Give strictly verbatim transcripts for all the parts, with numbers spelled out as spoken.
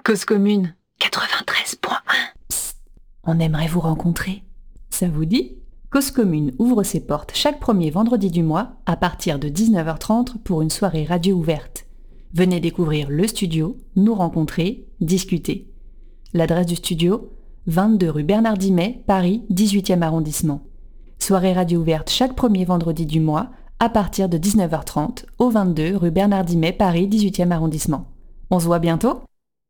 Cause commune quatre-vingt-treize point un. Psst, on aimerait vous rencontrer. Ça vous dit ? Cause commune ouvre ses portes chaque premier vendredi du mois à partir de dix-neuf heures trente pour une soirée radio ouverte. Venez découvrir le studio, nous rencontrer, discuter. L'adresse du studio, vingt-deux rue Bernard Dimet, Paris, dix-huitième arrondissement. Soirée radio ouverte chaque premier vendredi du mois à partir de dix-neuf heures trente au vingt-deux rue Bernard Dimet, Paris, dix-huitième arrondissement. On se voit bientôt ?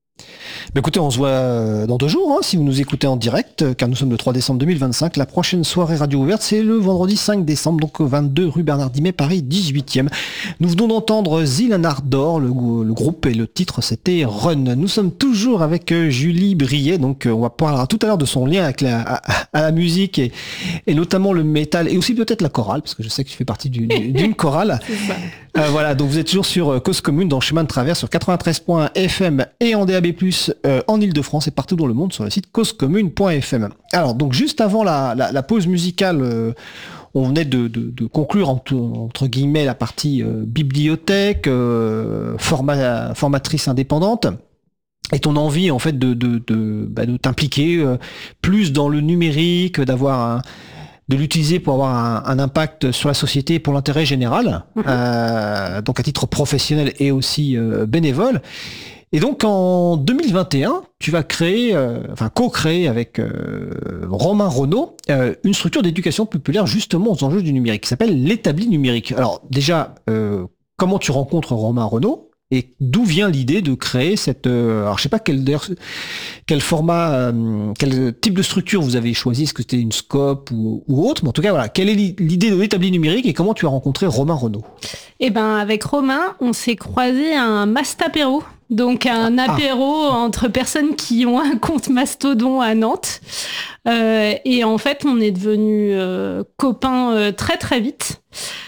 Bah écoutez, on se voit dans deux jours, hein, si vous nous écoutez en direct, car nous sommes le trois décembre deux mille vingt-cinq. La prochaine soirée radio ouverte, c'est le vendredi cinq décembre, donc vingt-deux rue Bernard Dimet, Paris, dix-huitième. Nous venons d'entendre Zilan Ardor, le, le groupe, et le titre c'était Run. Nous sommes toujours avec Julie Brier, donc on va parler tout à l'heure de son lien avec la, à, à la musique, et, et notamment le métal, et aussi peut-être la chorale, parce que je sais que tu fais partie du, du, d'une chorale. C'est ça. Euh, voilà, donc vous êtes toujours sur Cause commune dans Chemin de Traverse sur quatre-vingt-treize point un F M et en D A B plus, euh, en Ile-de-France et partout dans le monde sur le site cause commune point F M. Alors donc juste avant la, la, la pause musicale, euh, on venait de, de, de conclure entre, entre guillemets la partie euh, bibliothèque, euh, format, formatrice indépendante. Et ton envie en fait de, de, de, bah, de t'impliquer euh, plus dans le numérique, d'avoir un de l'utiliser pour avoir un, un impact sur la société pour l'intérêt général, mmh. euh, donc à titre professionnel et aussi euh, bénévole. Et donc en deux mille vingt et un, tu vas créer, euh, enfin co-créer avec euh, Romain Renaud euh, une structure d'éducation populaire justement aux enjeux du numérique qui s'appelle l'Établi numérique. Alors déjà, euh, comment tu rencontres Romain Renaud ? Et d'où vient l'idée de créer cette... Euh, alors je sais pas quel, quel format, euh, quel type de structure vous avez choisi, est-ce que c'était une scope ou, ou autre, mais en tout cas voilà, quelle est l'idée de l'Établi numérique et comment tu as rencontré Romain Renaud ? Eh ben avec Romain, on s'est croisé à un Mastapéro, donc un ah, apéro ah. entre personnes qui ont un compte Mastodon à Nantes. Euh, et en fait, on est devenus euh, copains euh, très très vite.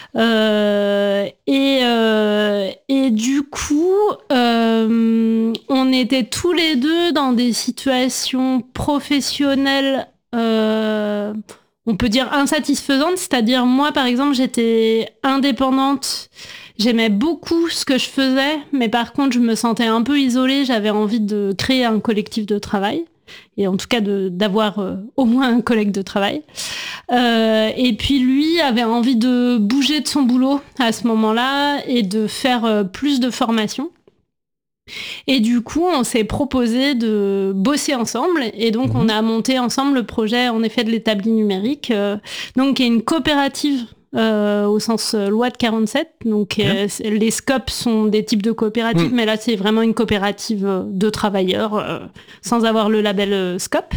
Euh, et, euh, et du coup, euh, on était tous les deux dans des situations professionnelles, euh, on peut dire insatisfaisantes. C'est-à-dire, moi, par exemple, j'étais indépendante. J'aimais beaucoup ce que je faisais, mais par contre, je me sentais un peu isolée. J'avais envie de créer un collectif de travail. Et en tout cas de, d'avoir euh, au moins un collègue de travail. Euh, et puis lui avait envie de bouger de son boulot à ce moment-là et de faire euh, plus de formation. Et du coup, on s'est proposé de bosser ensemble. Et donc, mmh. on a monté ensemble le projet, en effet, de l'Établi numérique, euh, donc qui est une coopérative Euh, au sens euh, loi de quarante-sept. Donc euh, les scopes sont des types de coopératives, mmh. mais là c'est vraiment une coopérative euh, de travailleurs euh, sans avoir le label euh, scope.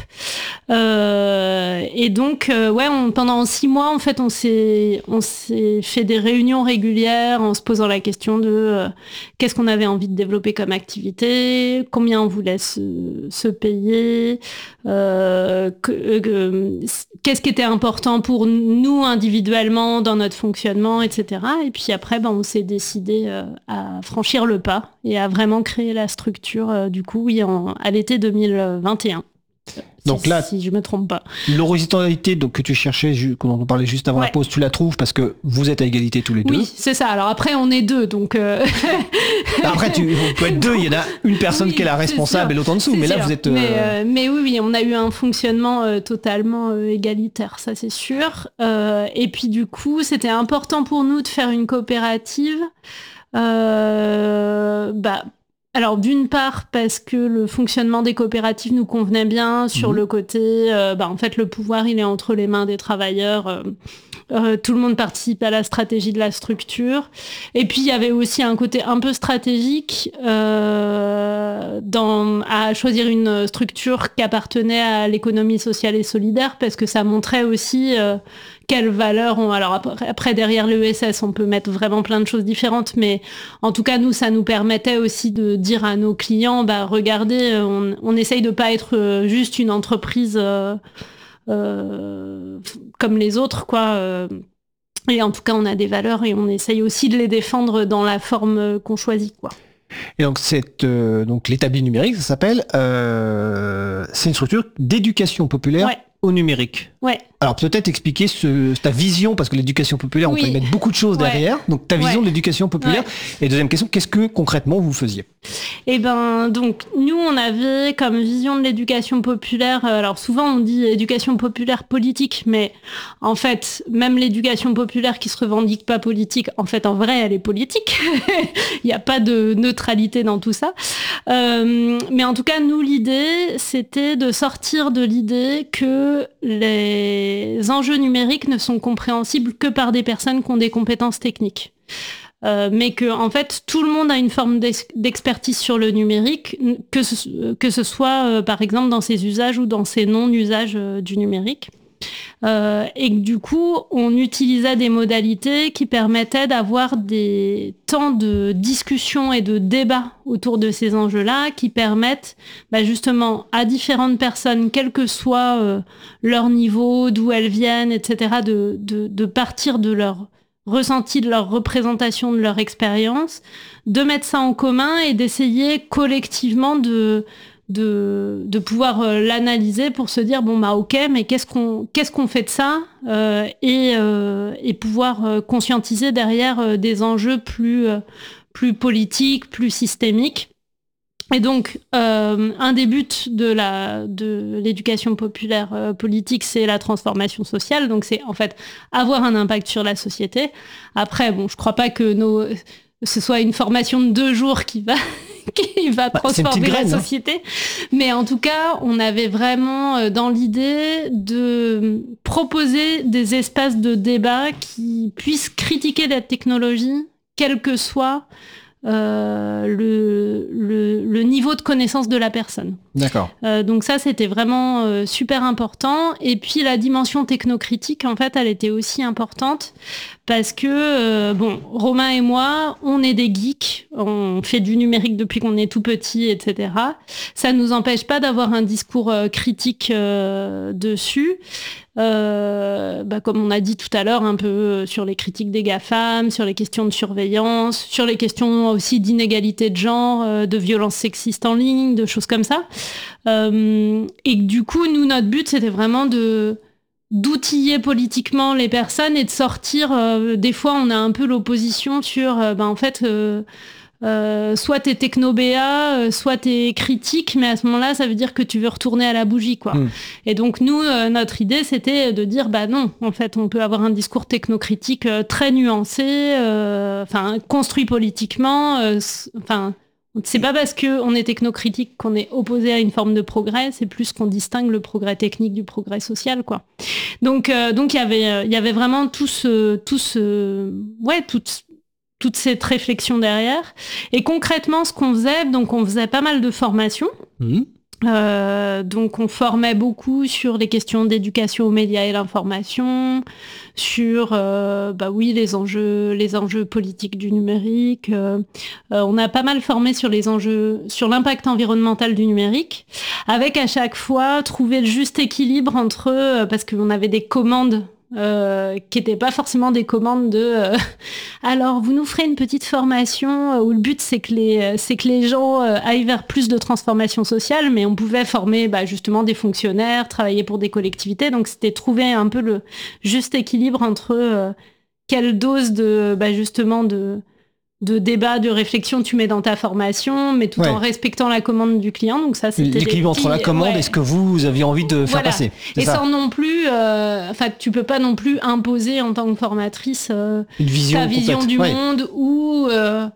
Euh, et donc euh, ouais, on, pendant six mois en fait on s'est on s'est fait des réunions régulières en se posant la question de euh, qu'est-ce qu'on avait envie de développer comme activité, combien on voulait se, se payer, euh, que, euh, qu'est-ce qui était important pour nous individuellement dans notre fonctionnement, et cetera. Et puis après, ben, on s'est décidé euh, à franchir le pas et à vraiment créer la structure, euh, du coup, oui, en, à l'été deux mille vingt et un. Donc si, là, si je me trompe pas. L'horizontalité donc, que tu cherchais, quand on parlait juste avant ouais. la pause, tu la trouves parce que vous êtes à égalité tous les deux. Oui, c'est ça. Alors après, on est deux, donc... Euh... après, tu vous pouvez être deux, il y en a une personne oui, qui est la responsable et l'autre en dessous, mais sûr. Là, vous êtes... Euh... Mais, euh, mais oui, oui, on a eu un fonctionnement euh, totalement euh, égalitaire, ça c'est sûr. Euh, et puis du coup, c'était important pour nous de faire une coopérative. Euh, bah, Alors d'une part parce que le fonctionnement des coopératives nous convenait bien sur mmh. le côté, euh, bah, en fait le pouvoir il est entre les mains des travailleurs, euh, euh, tout le monde participe à la stratégie de la structure. Et puis il y avait aussi un côté un peu stratégique euh, dans, à choisir une structure qui appartenait à l'économie sociale et solidaire parce que ça montrait aussi euh, quelles valeurs ont... Alors après, après derrière l'E S S, on peut mettre vraiment plein de choses différentes, mais en tout cas, nous, ça nous permettait aussi de dire à nos clients, bah regardez, on, on essaye de pas être juste une entreprise euh, euh, comme les autres, quoi. Euh, et en tout cas, on a des valeurs et on essaye aussi de les défendre dans la forme qu'on choisit, quoi. Et donc, cette, euh, donc l'Établi numérique, ça s'appelle... Euh, c'est une structure d'éducation populaire ouais. au numérique. Ouais. Alors, peut-être expliquer ce, ta vision, parce que l'éducation populaire, oui. on peut y mettre beaucoup de choses ouais. derrière. Donc, ta vision ouais. de l'éducation populaire. Ouais. Et deuxième question, qu'est-ce que concrètement vous faisiez ? Et ben donc nous on avait comme vision de l'éducation populaire, alors souvent on dit éducation populaire politique, mais en fait même l'éducation populaire qui se revendique pas politique, en fait en vrai elle est politique. Il n'y a pas de neutralité dans tout ça. Euh, mais en tout cas nous l'idée c'était de sortir de l'idée que les enjeux numériques ne sont compréhensibles que par des personnes qui ont des compétences techniques. Euh, mais que en fait tout le monde a une forme d'ex- d'expertise sur le numérique, que ce, que ce soit euh, par exemple dans ses usages ou dans ses non-usages euh, du numérique. Euh, et que du coup on utilisait des modalités qui permettaient d'avoir des temps de discussion et de débat autour de ces enjeux-là, qui permettent bah, justement à différentes personnes, quel que soit euh, leur niveau, d'où elles viennent, et cetera, de, de, de partir de leur ressenti, de leur représentation, de leur expérience, de mettre ça en commun et d'essayer collectivement de, de, de pouvoir euh, l'analyser pour se dire bon bah ok, mais qu'est-ce qu'on qu'est-ce qu'on fait de ça euh, et, euh, et pouvoir euh, conscientiser derrière euh, des enjeux plus, euh, plus politiques, plus systémiques. Et donc, euh, un des buts de, la, de l'éducation populaire euh, politique, c'est la transformation sociale. Donc, c'est en fait avoir un impact sur la société. Après, bon, je crois pas que nos, ce soit une formation de deux jours qui va, qui va bah, transformer graine, la société. Hein. Mais en tout cas, on avait vraiment euh, dans l'idée de proposer des espaces de débat qui puissent critiquer la technologie, quel que soit Euh, le, le, le niveau de connaissance de la personne. D'accord. Euh, donc ça, c'était vraiment euh, super important. Et puis la dimension technocritique, en fait, elle était aussi importante parce que, euh, bon, Romain et moi, on est des geeks, on fait du numérique depuis qu'on est tout petit, et cetera. Ça ne nous empêche pas d'avoir un discours euh, critique euh, dessus. Euh, bah, comme on a dit tout à l'heure, un peu sur les critiques des GAFAM, sur les questions de surveillance, sur les questions aussi d'inégalité de genre, euh, de violence sexiste en ligne, de choses comme ça. Euh, et du coup, nous, notre but, c'était vraiment de d'outiller politiquement les personnes et de sortir. Euh, des fois, on a un peu l'opposition sur, euh, bah, en fait... Euh, Euh, soit t'es techno-béa, euh, soit t'es critique, mais à ce moment-là, ça veut dire que tu veux retourner à la bougie, quoi. Mmh. Et donc, nous, euh, notre idée, c'était de dire, bah non, en fait, on peut avoir un discours technocritique euh, très nuancé, enfin, euh, construit politiquement, enfin... Euh, c'est pas parce qu'on est technocritique qu'on est opposé à une forme de progrès, c'est plus qu'on distingue le progrès technique du progrès social, quoi. Donc, euh, donc il y avait, il y avait vraiment tout ce, tout ce, ouais, tout toute cette réflexion derrière. Et concrètement, ce qu'on faisait, donc on faisait pas mal de formations. Mmh. Euh, donc on formait beaucoup sur les questions d'éducation aux médias et l'information, sur euh, bah oui les enjeux, les enjeux politiques du numérique. Euh, euh, on a pas mal formé sur les enjeux, sur l'impact environnemental du numérique, avec à chaque fois trouver le juste équilibre entre euh, parce qu'on avait des commandes. Euh, qui n'étaient pas forcément des commandes de euh, alors vous nous ferez une petite formation euh, où le but c'est que les, c'est que les gens euh, aillent vers plus de transformation sociale, mais on pouvait former bah, justement des fonctionnaires, travailler pour des collectivités, donc c'était trouver un peu le juste équilibre entre euh, quelle dose de bah, justement de de débat, de réflexion tu mets dans ta formation, mais tout ouais. en respectant la commande du client. Donc ça, c'était l'équilibre petits... entre la commande ouais. et ce que vous aviez envie de faire voilà. passer. Et ça. sans non plus, enfin, euh, tu peux pas non plus imposer en tant que formatrice euh, une vision ta vision complète. du ouais. monde ou euh,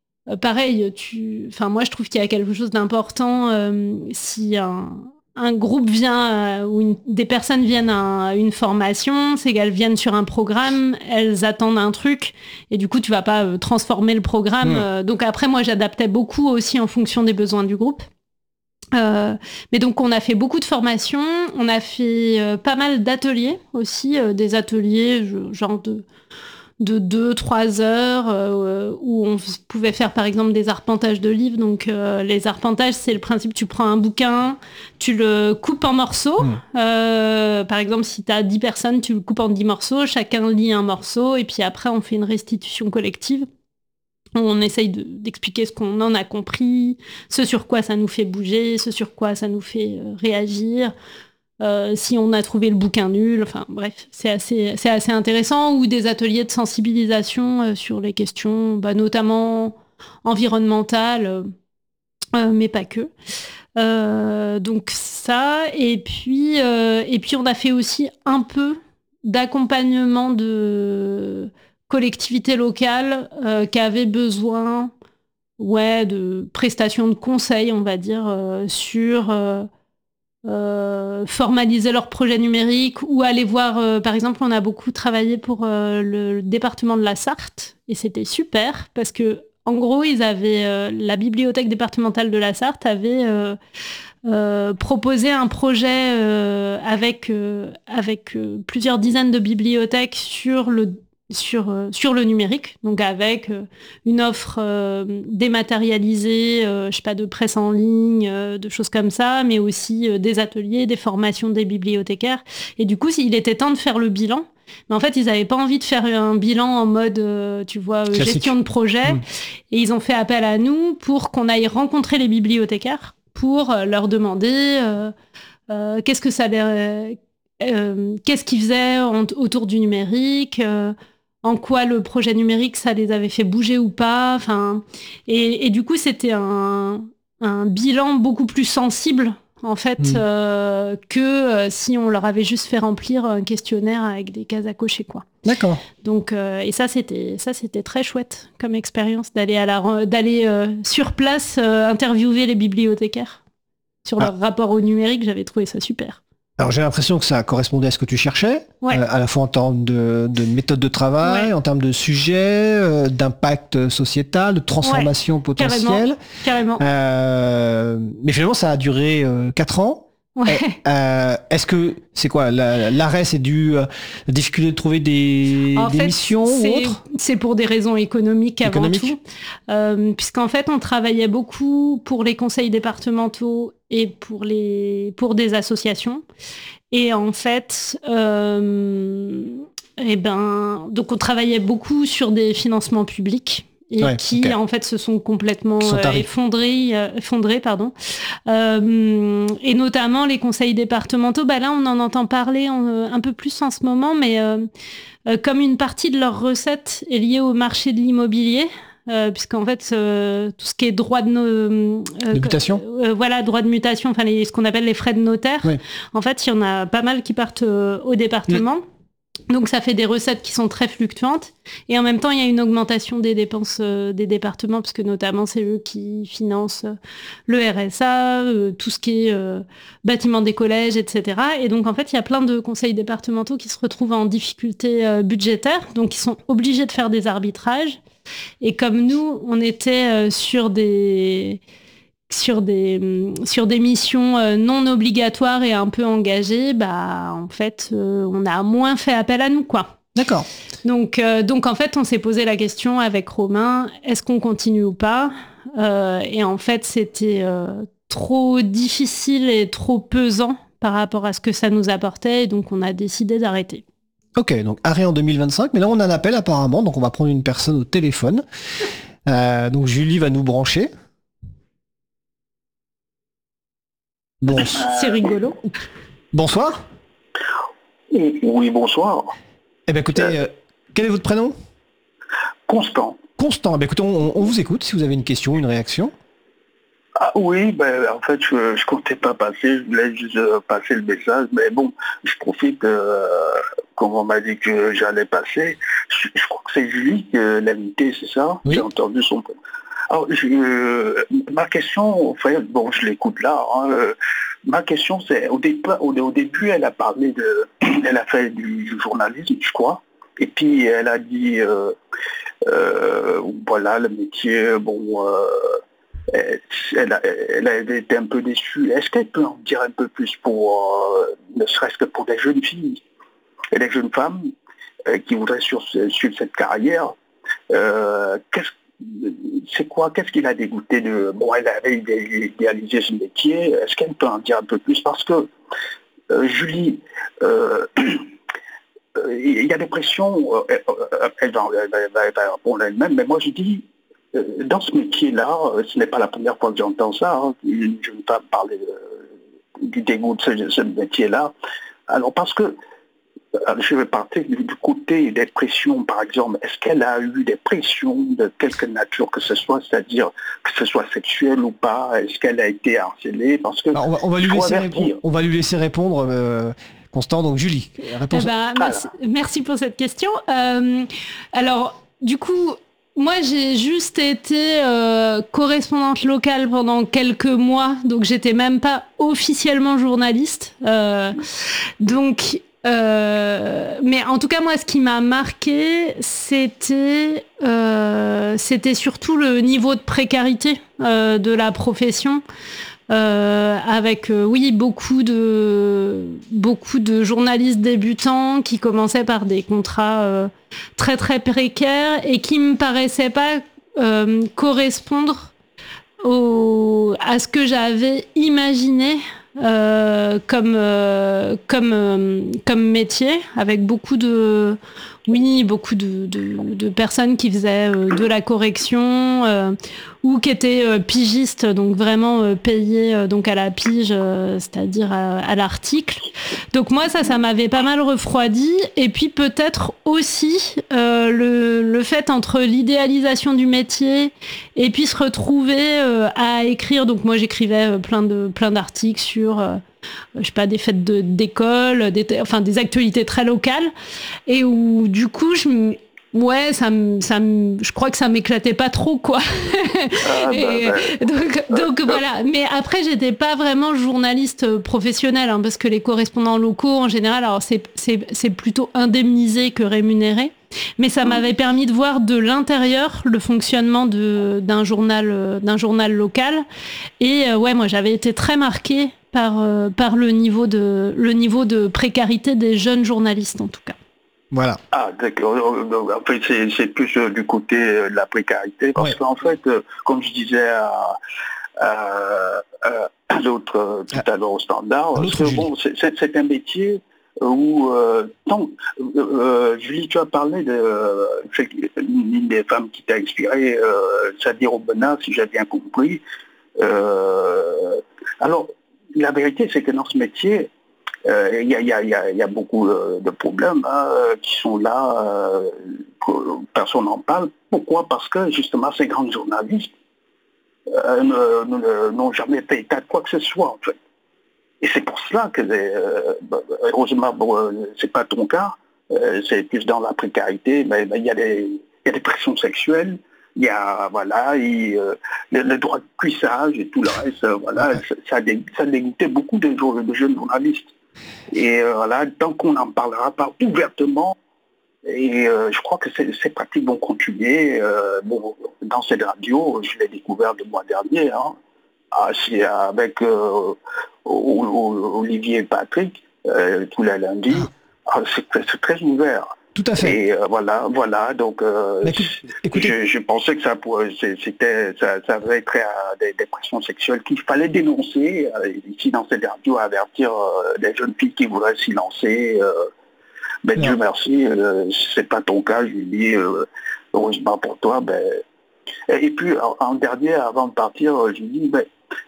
pareil. Tu, enfin, moi, je trouve qu'il y a quelque chose d'important euh, si un un groupe vient, euh, ou une, des personnes viennent à une formation, c'est qu'elles viennent sur un programme, elles attendent un truc, et du coup, tu vas pas euh, transformer le programme. Mmh. Euh, donc après, moi, j'adaptais beaucoup aussi en fonction des besoins du groupe. Euh, mais donc, on a fait beaucoup de formations, on a fait euh, pas mal d'ateliers aussi, euh, des ateliers genre de... de deux, trois heures euh, où on pouvait faire par exemple des arpentages de livres. Donc euh, les arpentages, c'est le principe, tu prends un bouquin, tu le coupes en morceaux. Mmh. Euh, par exemple, si tu as dix personnes, tu le coupes en dix morceaux, chacun lit un morceau et puis après on fait une restitution collective. On essaye de, d'expliquer ce qu'on en a compris, ce sur quoi ça nous fait bouger, ce sur quoi ça nous fait euh, réagir. Euh, si on a trouvé le bouquin nul, enfin bref, c'est assez, c'est assez intéressant, ou des ateliers de sensibilisation euh, sur les questions, bah, notamment environnementales. euh, mais pas que. Euh, donc ça, et puis, euh, et puis on a fait aussi un peu d'accompagnement de collectivités locales euh, qui avaient besoin ouais, de prestations de conseils, on va dire, euh, sur euh, euh, formaliser leur projet numérique ou aller voir, euh, par exemple, on a beaucoup travaillé pour euh, le, le département de la Sarthe et c'était super parce que en gros, ils avaient euh, la bibliothèque départementale de la Sarthe avait euh, euh, proposé un projet euh, avec euh, avec euh, plusieurs dizaines de bibliothèques sur le sur, euh, sur le numérique, donc avec euh, une offre euh, dématérialisée, euh, je sais pas, de presse en ligne, euh, de choses comme ça, mais aussi euh, des ateliers, des formations des bibliothécaires. Et du coup, il était temps de faire le bilan. Mais en fait, ils n'avaient pas envie de faire un bilan en mode, euh, tu vois, euh, gestion de projet. Mmh. Et ils ont fait appel à nous pour qu'on aille rencontrer les bibliothécaires pour euh, leur demander euh, euh, qu'est-ce que ça leur... Euh, qu'est-ce qu'ils faisaient en, autour du numérique, euh, en quoi le projet numérique, ça les avait fait bouger ou pas. Enfin, et, et du coup, c'était un, un bilan beaucoup plus sensible, en fait, mmh. euh, que euh, si on leur avait juste fait remplir un questionnaire avec des cases à cocher, quoi. D'accord. Donc, euh, et ça, c'était, ça, c'était très chouette comme expérience d'aller, à la, d'aller euh, sur place euh, interviewer les bibliothécaires sur leur ah. rapport au numérique. J'avais trouvé ça super. Alors j'ai l'impression que ça correspondait à ce que tu cherchais, ouais. euh, à la fois en termes de, de méthode de travail, ouais. en termes de sujet, euh, d'impact sociétal, de transformation ouais. potentielle. Carrément. Carrément. Euh, mais finalement, ça a duré euh, quatre ans. Ouais. Euh, est-ce que c'est quoi la, l'arrêt, c'est dû à la difficulté de trouver des, des fait, missions c'est, ou autres? C'est pour des raisons économiques avant Économique. tout, euh, puisqu'en fait on travaillait beaucoup pour les conseils départementaux et pour les pour des associations. Et en fait, euh, et ben donc on travaillait beaucoup sur des financements publics. Et ouais, qui okay. en fait se sont complètement sont euh, effondrés, euh, effondrés, pardon. Euh, et notamment les conseils départementaux. Bah là, on en entend parler en, euh, un peu plus en ce moment, mais euh, euh, comme une partie de leurs recettes est liée au marché de l'immobilier. Euh, puisqu'en fait, euh, tout ce qui est droit de, no, euh, de mutation, euh, voilà, droit de mutation, enfin les, ce qu'on appelle les frais de notaire. Oui. En fait, il y en a pas mal qui partent euh, au département. Oui. Donc ça fait des recettes qui sont très fluctuantes et en même temps il y a une augmentation des dépenses euh, des départements parce que notamment c'est eux qui financent euh, le R S A, euh, tout ce qui est euh, bâtiment des collèges, et cetera. Et donc en fait il y a plein de conseils départementaux qui se retrouvent en difficulté euh, budgétaire, donc ils sont obligés de faire des arbitrages. Et comme nous on était euh, sur des sur des sur des missions euh, non obligatoires et un peu engagées, bah en fait euh, on a moins fait appel à nous, quoi. D'accord. Donc euh, donc en fait on s'est posé la question avec Romain, est-ce qu'on continue ou pas euh, et en fait c'était euh, trop difficile et trop pesant par rapport à ce que ça nous apportait et donc on a décidé d'arrêter. Ok, donc arrêt en deux mille vingt-cinq, mais là on a un appel apparemment, donc on va prendre une personne au téléphone. Euh, donc Julie va nous brancher. Bon. C'est rigolo. Bonsoir. Oui, bonsoir. Eh bien, écoutez, euh, quel est votre prénom? Constant. Constant. Eh bien, écoutez, on, on vous écoute si vous avez une question, une réaction. Ah oui, ben, en fait, je ne comptais pas passer, je voulais juste euh, passer le message, mais bon, je profite, euh, comme on m'a dit que j'allais passer, je, je crois que c'est Julie que l'invité, c'est ça? Oui. J'ai entendu son... Alors, je, euh, ma question, enfin, bon, je l'écoute là. Hein, euh, ma question, c'est au début, au, au début, elle a parlé de, elle a fait du, du journalisme, je crois, et puis elle a dit, euh, euh, voilà, le métier, bon, euh, elle, a, elle a été un peu déçue. Est-ce qu'elle peut en dire un peu plus pour, euh, ne serait-ce que pour des jeunes filles et des jeunes femmes euh, qui voudraient suivre, suivre cette carrière? euh, qu'est-ce C'est quoi, qu'est-ce qui l'a dégoûté de... Bon, elle avait idéalisé ce métier, est-ce qu'elle peut en dire un peu plus? Parce que, euh, Julie, euh, il y a des pressions, euh, elle, va, elle, va, elle, va, elle va répondre elle-même, mais moi je dis, euh, dans ce métier-là, ce n'est pas la première fois que j'entends ça, hein, je ne veux pas parler de, du dégoût de ce, ce métier-là, alors parce que je vais partir du, du côté des pressions, par exemple. Est-ce qu'elle a eu des pressions de quelque nature que ce soit, c'est-à-dire que ce soit sexuel ou pas? Est-ce qu'elle a été harcelée? Parce que Alors, on, va, on, va lui laisser répondre, on va lui laisser répondre, euh, Constant. Donc Julie, réponse. Eh ben, merci, merci pour cette question. Euh, alors, du coup, moi, j'ai juste été euh, correspondante locale pendant quelques mois, donc j'étais même pas officiellement journaliste. Euh, donc, euh, mais en tout cas, moi, ce qui m'a marqué, c'était, euh, c'était surtout le niveau de précarité euh, de la profession. Euh, avec euh, oui beaucoup de beaucoup de journalistes débutants qui commençaient par des contrats euh, très très précaires et qui me paraissaient pas euh, correspondre au, à ce que j'avais imaginé euh, comme euh, comme euh, comme métier, avec beaucoup de oui beaucoup de, de, de personnes qui faisaient euh, de la correction euh, ou qui étaient euh, pigistes, donc vraiment euh, payés euh, donc à la pige, euh, c'est-à-dire à, à l'article. Donc moi ça ça m'avait pas mal refroidi, et puis peut-être aussi euh, le, le fait entre l'idéalisation du métier et puis se retrouver euh, à écrire. Donc moi j'écrivais euh, plein de plein d'articles sur euh, je sais pas, des fêtes de, d'école, des, enfin des actualités très locales, et où du coup je ouais ça me ça me je crois que ça m'éclatait pas trop quoi. Ah, et, bah, bah. donc donc voilà, mais après j'étais pas vraiment journaliste professionnel, hein, parce que les correspondants locaux en général, alors c'est c'est c'est plutôt indemnisé que rémunéré, mais ça m'avait permis de voir de l'intérieur le fonctionnement de d'un journal d'un journal local, et euh, ouais moi j'avais été très marquée par, euh, par le niveau de le niveau de précarité des jeunes journalistes en tout cas. Voilà. Ah d'accord. En fait, c'est, c'est plus euh, du côté euh, de la précarité, parce ouais. qu'en fait, euh, comme je disais à, à, à l'autre euh, tout ah. à l'heure au standard, c'est, bon, c'est, c'est, c'est un métier où euh, tant, euh, Julie, tu as parlé de euh, une des femmes qui t'a inspiré, euh, Sadir Obena, si j'ai bien compris. Euh, alors la vérité, c'est que dans ce métier, il euh, y, y, y, y a beaucoup euh, de problèmes hein, qui sont là, euh, que personne n'en parle. Pourquoi? Parce que justement, ces grands journalistes euh, ne, ne, n'ont jamais fait état de quoi que ce soit, en fait. Et c'est pour cela que, euh, heureusement, bon, euh, c'est pas ton cas, euh, c'est plus dans la précarité, mais il y a des, y a des pressions sexuelles. Il y a, voilà, il, euh, le, le droit de cuissage et tout le reste, euh, voilà, ça, ça, dé, ça dégoûtait beaucoup de, de jeunes journalistes. Et euh, voilà, tant qu'on n'en parlera pas ouvertement, et euh, je crois que ces, ces pratiques vont continuer. Euh, bon, dans cette radio, je l'ai découvert le mois dernier, hein, avec euh, Olivier et Patrick, euh, tous les lundis. Ah, c'est, c'est très ouvert. Tout à fait. Et euh, voilà, voilà. Donc, euh, écoutez, je, je pensais que ça, pourrait, c'était, ça, ça avait trait à des, des pressions sexuelles qu'il fallait dénoncer. Euh, ici, dans cette radio, avertir euh, des jeunes filles qui voudraient s'y lancer. Euh, ben, non. Dieu merci, euh, c'est pas ton cas, je lui dis, euh, heureusement pour toi. Ben, et puis, en, en dernier, avant de partir, je lui dis, ben,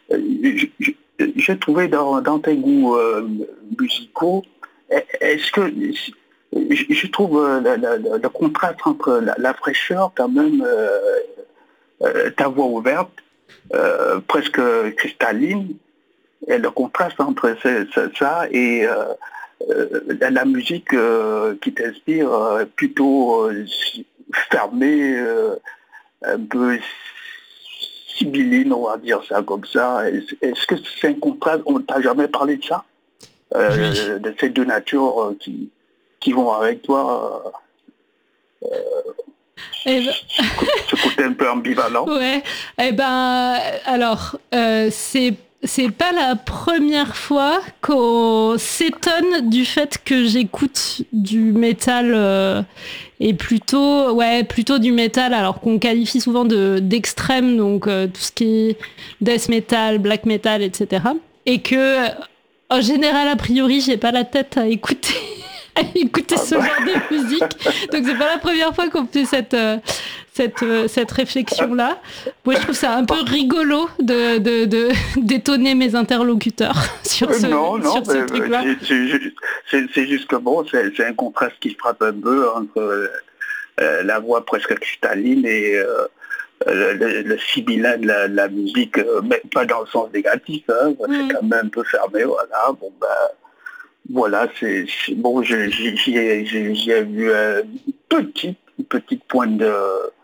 j'ai trouvé dans, dans tes goûts euh, musicaux, est-ce que... Je, je trouve euh, le, le, le contraste entre la, la fraîcheur, quand même, euh, euh, ta voix ouverte, euh, presque cristalline, et le contraste entre ce, ce, ça et euh, euh, la musique euh, qui t'inspire euh, plutôt euh, fermée, euh, un peu sibylline, on va dire ça comme ça. Est-ce, est-ce que c'est un contraste? On ne t'a jamais parlé de ça, euh, oui. De ces deux natures euh, qui... qui vont avec toi, euh, eh ben... ce côté un peu ambivalent. Ouais, eh ben, alors, euh, c'est, c'est pas la première fois qu'on s'étonne du fait que j'écoute du métal, euh, et plutôt, ouais, plutôt du métal, alors qu'on qualifie souvent de, d'extrême, donc euh, tout ce qui est death metal, black metal, et cetera. Et que, en général, a priori, j'ai pas la tête à écouter à écouter ce genre de musique. Donc c'est pas la première fois qu'on fait cette euh, cette euh, cette réflexion là. Moi je trouve ça un peu rigolo de de, de d'étonner mes interlocuteurs sur ce non, non, sur ce truc là. C'est, c'est, c'est juste que bon, c'est, c'est un contraste qui frappe un peu entre euh, la voix presque cristalline et euh, le, le, le sibyllin de la, de la musique, euh, mais pas dans le sens négatif, hein, mm. c'est quand même un peu fermé, voilà. Bon ben voilà, c'est, c'est bon, j'ai, j'ai, j'ai, j'ai vu une petite, une petite pointe de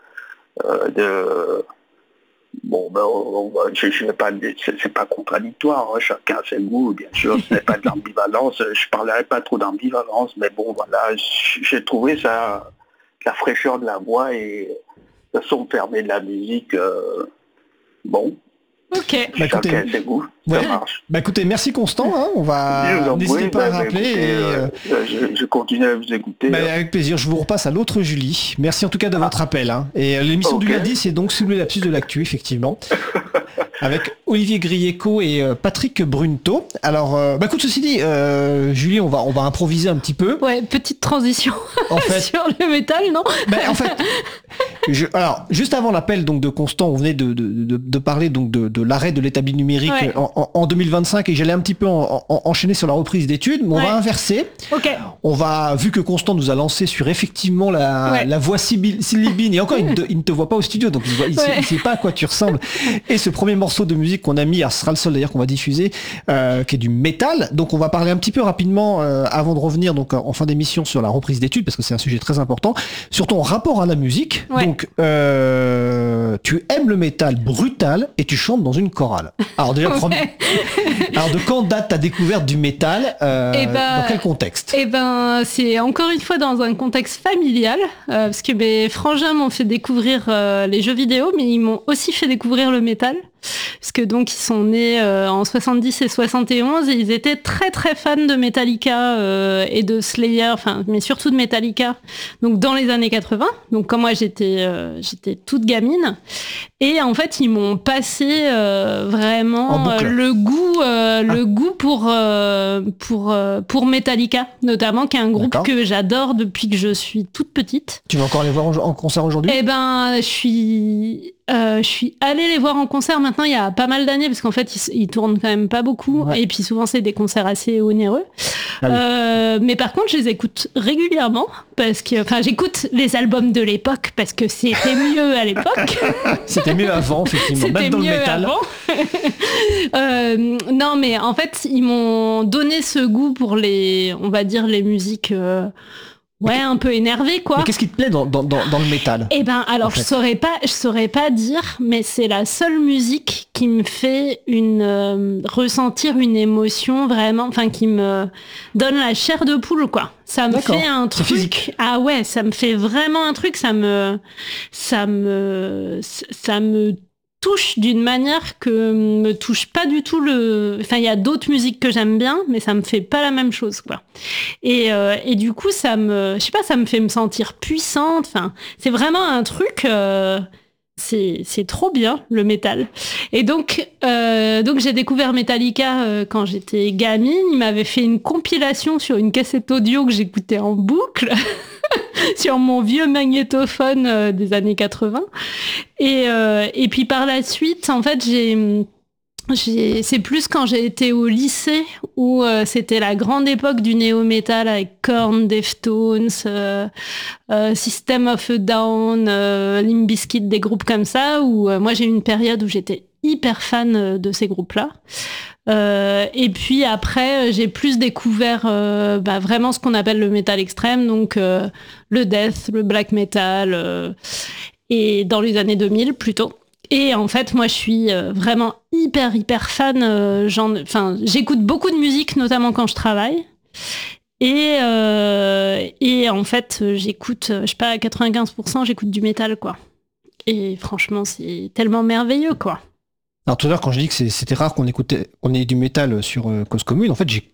Euh, de bon ben on, on, je, je vais pas c'est, c'est pas contradictoire, hein, chacun a ses goûts, bien sûr, ce n'est pas de l'ambivalence, je parlerai pas trop d'ambivalence, mais bon voilà, j'ai trouvé ça, la fraîcheur de la voix et le son fermé de la musique, euh, bon. Ok. Bah, écoutez, chacun a ses goûts, ouais. Ça marche. Bah écoutez, merci Constant, hein, on va n'hésitez pas bah, à rappeler. Écoutez, et, euh, euh, je, je continue à vous écouter. Bah, avec plaisir, je vous repasse à l'autre Julie. Merci en tout cas de votre appel. Hein. Et euh, l'émission okay. du lundi, c'est donc sous le lapsus de l'actu, effectivement. Avec Olivier Grieco et euh, Patrick Brunto. Alors, euh, bah écoute, ceci dit, euh, Julie, on va on va improviser un petit peu. Ouais, petite transition en fait, sur le métal, non bah, en fait, je, alors juste avant l'appel donc de Constant, on venait de de, de, de parler donc de, de l'arrêt de l'établi numérique ouais. en, en, en deux mille vingt-cinq et j'allais un petit peu en, en, enchaîner sur la reprise d'études, mais on ouais. va inverser. Ok. On va, vu que Constant nous a lancé sur effectivement la ouais. la voix sibylline et encore il ne, te, il ne te voit pas au studio donc il ne ouais. sait, sait pas à quoi tu ressembles. Et ce premier morceau de musique qu'on a mis, ce sera le seul d'ailleurs qu'on va diffuser, euh, qui est du métal. Donc on va parler un petit peu rapidement euh, avant de revenir donc en fin d'émission sur la reprise d'études parce que c'est un sujet très important, surtout en rapport à la musique. Ouais. Donc euh, tu aimes le métal brutal et tu chantes dans une chorale. Alors déjà, ouais. premier... alors de quand date ta découverte du métal euh, ben, dans quel contexte? Eh ben c'est encore une fois dans un contexte familial euh, parce que mes frangins m'ont fait découvrir euh, les jeux vidéo, mais ils m'ont aussi fait découvrir le métal. Parce que donc ils sont nés euh, en soixante-dix et soixante et onze et ils étaient très très fans de Metallica euh, et de Slayer, enfin mais surtout de Metallica. Donc dans les années quatre-vingts. Donc quand moi j'étais euh, j'étais toute gamine et en fait ils m'ont passé euh, vraiment euh, le goût euh, ah. le goût pour euh, pour euh, pour Metallica notamment, qui est un groupe D'accord. que j'adore depuis que je suis toute petite. Tu vas encore les voir en, en concert aujourd'hui? Eh ben je suis Euh, je suis allée les voir en concert maintenant il y a pas mal d'années parce qu'en fait ils, ils tournent quand même pas beaucoup ouais. et puis souvent c'est des concerts assez onéreux. Ah oui. euh, mais par contre je les écoute régulièrement parce que enfin j'écoute les albums de l'époque parce que c'était mieux à l'époque. C'était mieux avant effectivement. C'était même dans mieux le métal. Avant. euh, non mais en fait ils m'ont donné ce goût pour les on va dire les musiques. Euh, Ouais, un peu énervé, quoi. Mais qu'est-ce qui te plaît dans, dans, dans, dans le métal? Eh ben, alors, en fait. je saurais pas, je saurais pas dire, mais c'est la seule musique qui me fait une, euh, ressentir une émotion vraiment, enfin, qui me donne la chair de poule, quoi. Ça me D'accord. fait un truc. C'est physique. Ah ouais, ça me fait vraiment un truc, ça me, ça me, ça me touche d'une manière que me touche pas du tout le... Enfin, il y a d'autres musiques que j'aime bien, mais ça me fait pas la même chose, quoi. Et, euh, et du coup, ça me... Je sais pas, ça me fait me sentir puissante. Enfin, c'est vraiment un truc... Euh, c'est, c'est trop bien, le métal. Et donc, euh, donc j'ai découvert Metallica euh, quand j'étais gamine. Il m'avait fait une compilation sur une cassette audio que j'écoutais en boucle. sur mon vieux magnétophone euh, des années quatre-vingts. Et, euh, et puis par la suite, en fait, j'ai... J'ai, c'est plus quand j'ai été au lycée où euh, c'était la grande époque du néo-metal avec Korn, Deftones, euh, euh, System of a Down, euh, Limp Bizkit, des groupes comme ça, où euh, moi j'ai eu une période où j'étais hyper fan de ces groupes-là. Euh, et puis après, j'ai plus découvert euh, bah, vraiment ce qu'on appelle le métal extrême, donc euh, le death, le black metal, euh, et dans les années deux mille plutôt. Et en fait, moi, je suis euh, vraiment hyper, hyper fan. Euh, j'en, enfin, j'écoute beaucoup de musique, notamment quand je travaille. Et, euh, et en fait, j'écoute, je sais pas, à quatre-vingt-quinze pour cent, j'écoute du métal, quoi. Et franchement, c'est tellement merveilleux, quoi. Alors tout à l'heure, quand je dis que c'est, c'était rare qu'on écoutait, on ait du métal sur euh, Cause Commune, en fait, j'ai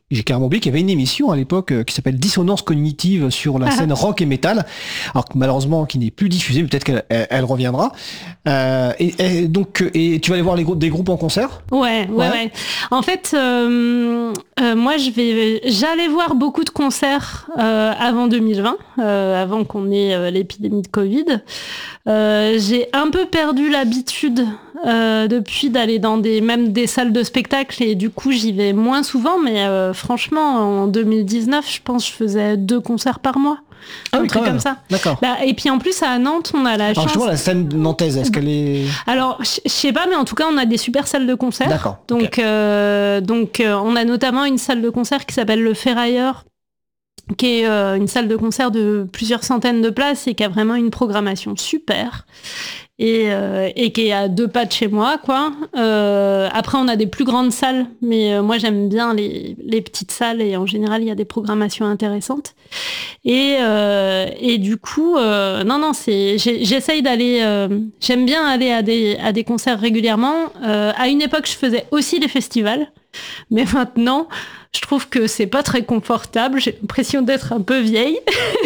j'ai carrément oublié qu'il y avait une émission à l'époque euh, qui s'appelle Dissonance cognitive sur la scène rock et métal, alors que malheureusement qui n'est plus diffusée, mais peut-être qu'elle elle, elle reviendra. Euh, et, et donc, et tu vas aller voir les groupes, des groupes en concert ? Ouais, ouais, ouais. ouais. En fait, euh, euh, moi, je vais, j'allais voir beaucoup de concerts euh, avant deux mille vingt, euh, avant qu'on ait euh, l'épidémie de Covid. Euh, j'ai un peu perdu l'habitude euh, depuis d'aller dans des même des salles de spectacle et du coup j'y vais moins souvent, mais euh, franchement en deux mille dix-neuf je pense que je faisais deux concerts par mois. Ah un oui, truc comme ça. D'accord. Bah, et puis en plus à Nantes on a la Alors, chance. justement, la scène nantaise, est-ce qu'elle est... Alors je sais pas, mais en tout cas on a des super salles de concert. D'accord. Donc Okay. euh, donc euh, on a notamment une salle de concert qui s'appelle le Ferrailleur, qui est euh, une salle de concert de plusieurs centaines de places et qui a vraiment une programmation super et, euh, et qui est à deux pas de chez moi, quoi. Euh, après, on a des plus grandes salles, mais euh, moi, j'aime bien les, les petites salles et en général, il y a des programmations intéressantes. Et, euh, et du coup, euh, non, non, c'est, j'ai, j'essaye d'aller... Euh, j'aime bien aller à des, à des concerts régulièrement. Euh, à une époque, je faisais aussi des festivals, mais maintenant... Je trouve que c'est pas très confortable, j'ai l'impression d'être un peu vieille.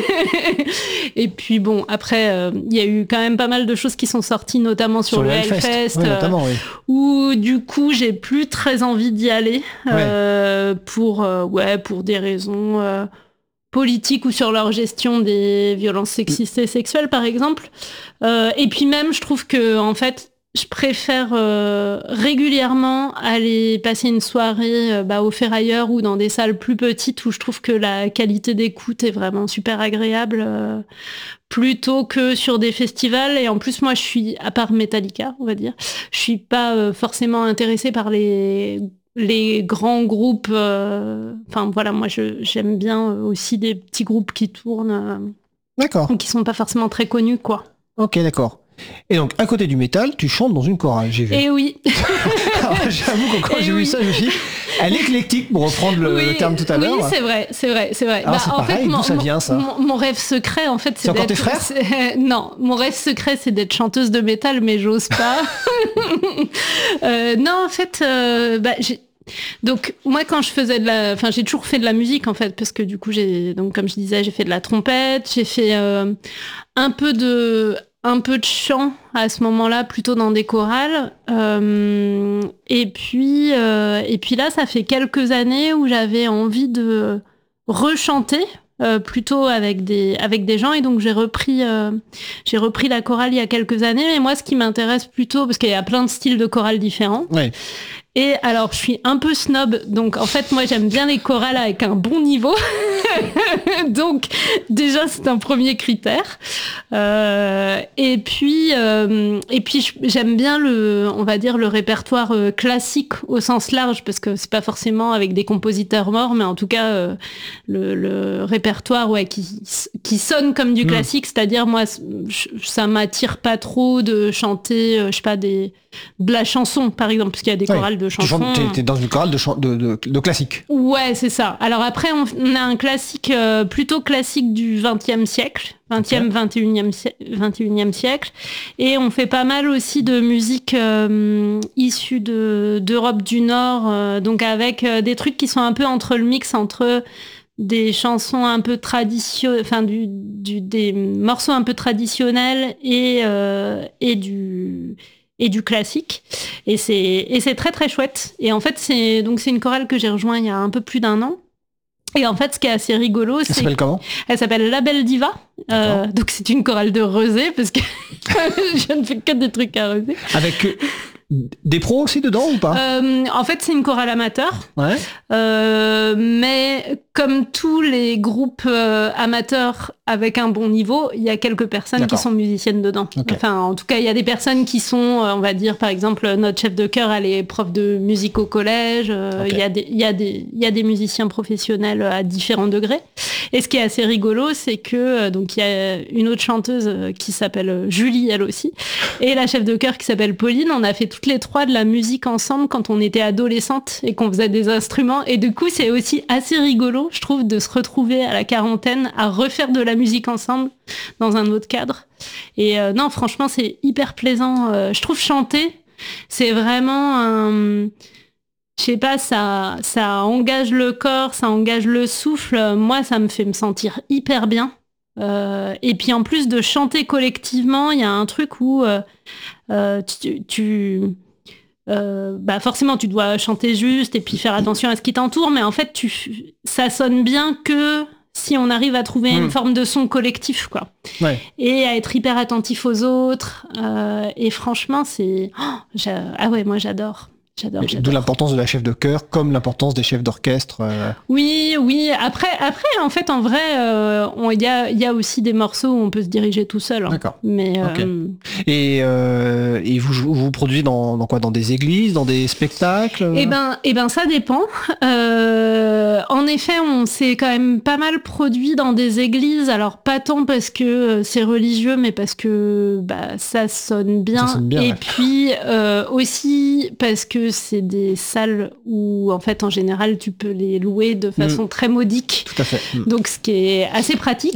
Et puis bon, après, il euh, y a eu quand même pas mal de choses qui sont sorties, notamment sur, sur le Hellfest, Hellfest oui, notamment, oui. euh, où du coup, j'ai plus très envie d'y aller euh, ouais. pour, euh, ouais, pour des raisons euh, politiques ou sur leur gestion des violences sexistes et sexuelles, par exemple. Euh, et puis même, je trouve que en fait, je préfère euh, régulièrement aller passer une soirée euh, bah, au Ferrailleur ou dans des salles plus petites où je trouve que la qualité d'écoute est vraiment super agréable euh, plutôt que sur des festivals. Et en plus, moi, je suis, à part Metallica, on va dire, je suis pas euh, forcément intéressée par les, les grands groupes. Euh, enfin, voilà, moi, je, j'aime bien aussi des petits groupes qui tournent, euh, d'accord. qui sont pas forcément très connus, quoi. Ok, d'accord. Et donc, à côté du métal, tu chantes dans une chorale, j'ai vu. Et oui. Alors, j'avoue que quand Et j'ai oui. vu ça, je me suis dit, elle est éclectique, pour reprendre le, oui, le terme tout à l'heure. Oui, c'est vrai, c'est vrai, c'est vrai. Alors, bah, c'est en pareil, fait, d'où mon, ça vient, ça mon, mon rêve secret, en fait, c'est, c'est encore d'être... tes frères c'est... Non, mon rêve secret, c'est d'être chanteuse de métal, mais j'ose pas. euh, non, en fait, euh, bah, j'ai... Donc moi quand je faisais de la, enfin j'ai toujours fait de la musique en fait parce que du coup j'ai, donc comme je disais, j'ai fait de la trompette, j'ai fait euh, un peu de, un peu de chant à ce moment-là, plutôt dans des chorales. Euh, et puis euh, et puis là ça fait quelques années où j'avais envie de rechanter. Euh, plutôt avec des avec des gens et donc j'ai repris euh, j'ai repris la chorale il y a quelques années, mais moi ce qui m'intéresse plutôt, parce qu'il y a plein de styles de chorale différents. Ouais. Et alors, je suis un peu snob, donc en fait, moi, j'aime bien les chorales avec un bon niveau. Donc, déjà, c'est un premier critère. Euh, et puis, euh, et puis, j'aime bien le, on va dire, le répertoire euh, classique au sens large, parce que c'est pas forcément avec des compositeurs morts, mais en tout cas, euh, le, le répertoire, ouais, qui, qui sonne comme du classique. Mmh. C'est-à-dire, moi, ça m'attire pas trop de chanter, euh, je sais pas, des, de la chanson, par exemple, parce qu'il y a des chorales ouais. de chansons. Tu chantes, t'es dans une chorale de, chan- de, de, de classique. Ouais, c'est ça. Alors après, on a un classique, euh, plutôt classique du vingtième siècle, vingtième, okay. vingt et unième, vingt et unième siècle. Et on fait pas mal aussi de musique euh, issue de, d'Europe du Nord, euh, donc avec euh, des trucs qui sont un peu entre le mix entre des chansons un peu traditionnelles, enfin du, du, des morceaux un peu traditionnels et, euh, et du... et du classique, et c'est et c'est très très chouette. Et en fait c'est donc c'est une chorale que j'ai rejoint il y a un peu plus d'un an. Et en fait ce qui est assez rigolo, c'est elle s'appelle comment ? Elle s'appelle La Belle Diva. Euh, donc c'est une chorale de Rezé parce que je ne fais que des trucs à Rezé. Avec euh, des pros aussi dedans ou pas ? euh, En fait c'est une chorale amateur. Ouais. Euh, mais comme tous les groupes euh, amateurs avec un bon niveau, il y a quelques personnes D'accord. qui sont musiciennes dedans. Okay. Enfin, en tout cas, il y a des personnes qui sont, euh, on va dire, par exemple, notre chef de chœur, elle est prof de musique au collège. Euh, okay. Il y a des, il y a des, il y a des musiciens professionnels à différents degrés. Et ce qui est assez rigolo, c'est que euh, donc il y a une autre chanteuse euh, qui s'appelle Julie, elle aussi, et la chef de chœur qui s'appelle Pauline. On a fait toutes les trois de la musique ensemble quand on était adolescentes et qu'on faisait des instruments. Et du coup, c'est aussi assez rigolo, je trouve, de se retrouver à la quarantaine à refaire de la musique ensemble dans un autre cadre. Et euh, non, franchement, c'est hyper plaisant. Euh, je trouve chanter, c'est vraiment un... je sais pas, ça, ça engage le corps, ça engage le souffle. Moi, ça me fait me sentir hyper bien. Euh, et puis en plus de chanter collectivement, il y a un truc où euh, euh, tu... tu euh, bah forcément, tu dois chanter juste et puis faire attention à ce qui t'entoure, mais en fait, tu, ça sonne bien que si on arrive à trouver mmh. une forme de son collectif, quoi. Ouais. Et à être hyper attentif aux autres. Euh, et franchement, c'est... Oh, ah ouais, moi, j'adore. J'adore, j'adore. D'où l'importance de la chef de chœur, comme l'importance des chefs d'orchestre. Euh... Oui, oui. Après, après, en fait, en vrai, il euh, y, a, y a aussi des morceaux où on peut se diriger tout seul. Hein. D'accord. Mais, okay. euh... Et, euh, et vous, vous produisez dans, dans quoi? Dans des églises, dans des spectacles? Eh ben, eh ben, ça dépend. Euh, en effet, on s'est quand même pas mal produit dans des églises. Alors, pas tant parce que c'est religieux, mais parce que bah, ça sonne bien. Ça sonne bien et ouais. puis euh, aussi parce que c'est des salles où, en fait, en général, tu peux les louer de façon mmh. très modique. Tout à fait. Mmh. Donc, ce qui est assez pratique.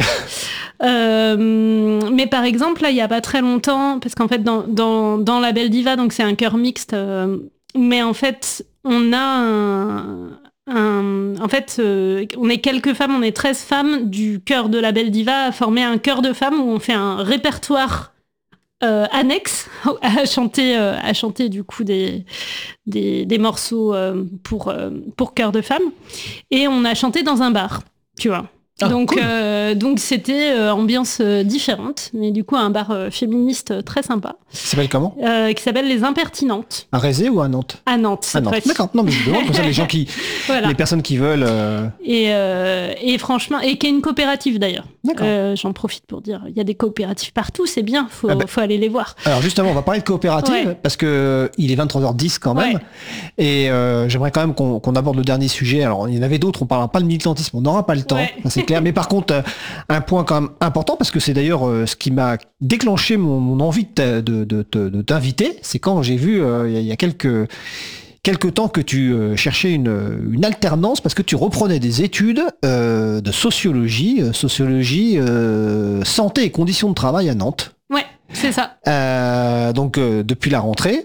euh, mais par exemple, là, il n'y a pas très longtemps, parce qu'en fait, dans, dans, dans La Belle Diva, donc c'est un chœur mixte, euh, mais en fait, on a un... un en fait, euh, on est quelques femmes, on est treize femmes du chœur de La Belle Diva à former un chœur de femmes où on fait un répertoire Euh, annexe à chanter, euh, à chanter du coup des, des, des morceaux euh, pour, euh, pour chœur de femmes. Et on a chanté dans un bar, tu vois. Ah, donc, cool. euh, donc c'était euh, ambiance euh, différente, mais du coup un bar euh, féministe euh, très sympa. Ça s'appelle comment euh, Qui s'appelle Les Impertinentes. À Rézé ou à Nantes? À Nantes, cette à Nantes. fois-ci. D'accord, non mais je demande comme ça les gens qui, voilà. les personnes qui veulent. Euh... Et, euh, et franchement, et qui est une coopérative d'ailleurs. D'accord. Euh, j'en profite pour dire, il y a des coopératives partout, c'est bien, faut, ah ben, faut aller les voir. Alors justement, on va parler de coopérative ouais. parce que il est vingt-trois heures dix quand même, ouais. et euh, j'aimerais quand même qu'on, qu'on aborde le dernier sujet. Alors il y en avait d'autres, on parlera pas de militantisme, on n'aura pas le temps, ouais. ça, c'est clair. Mais par contre, euh, un point quand même important parce que c'est d'ailleurs euh, ce qui m'a déclenché mon, mon envie de, de, de, de, de t'inviter, c'est quand j'ai vu euh, il y a quelques quelque temps que tu euh, cherchais une, une alternance parce que tu reprenais des études euh, de sociologie, euh, sociologie euh, santé et conditions de travail à Nantes. Ouais, c'est ça. Euh, donc euh, depuis la rentrée.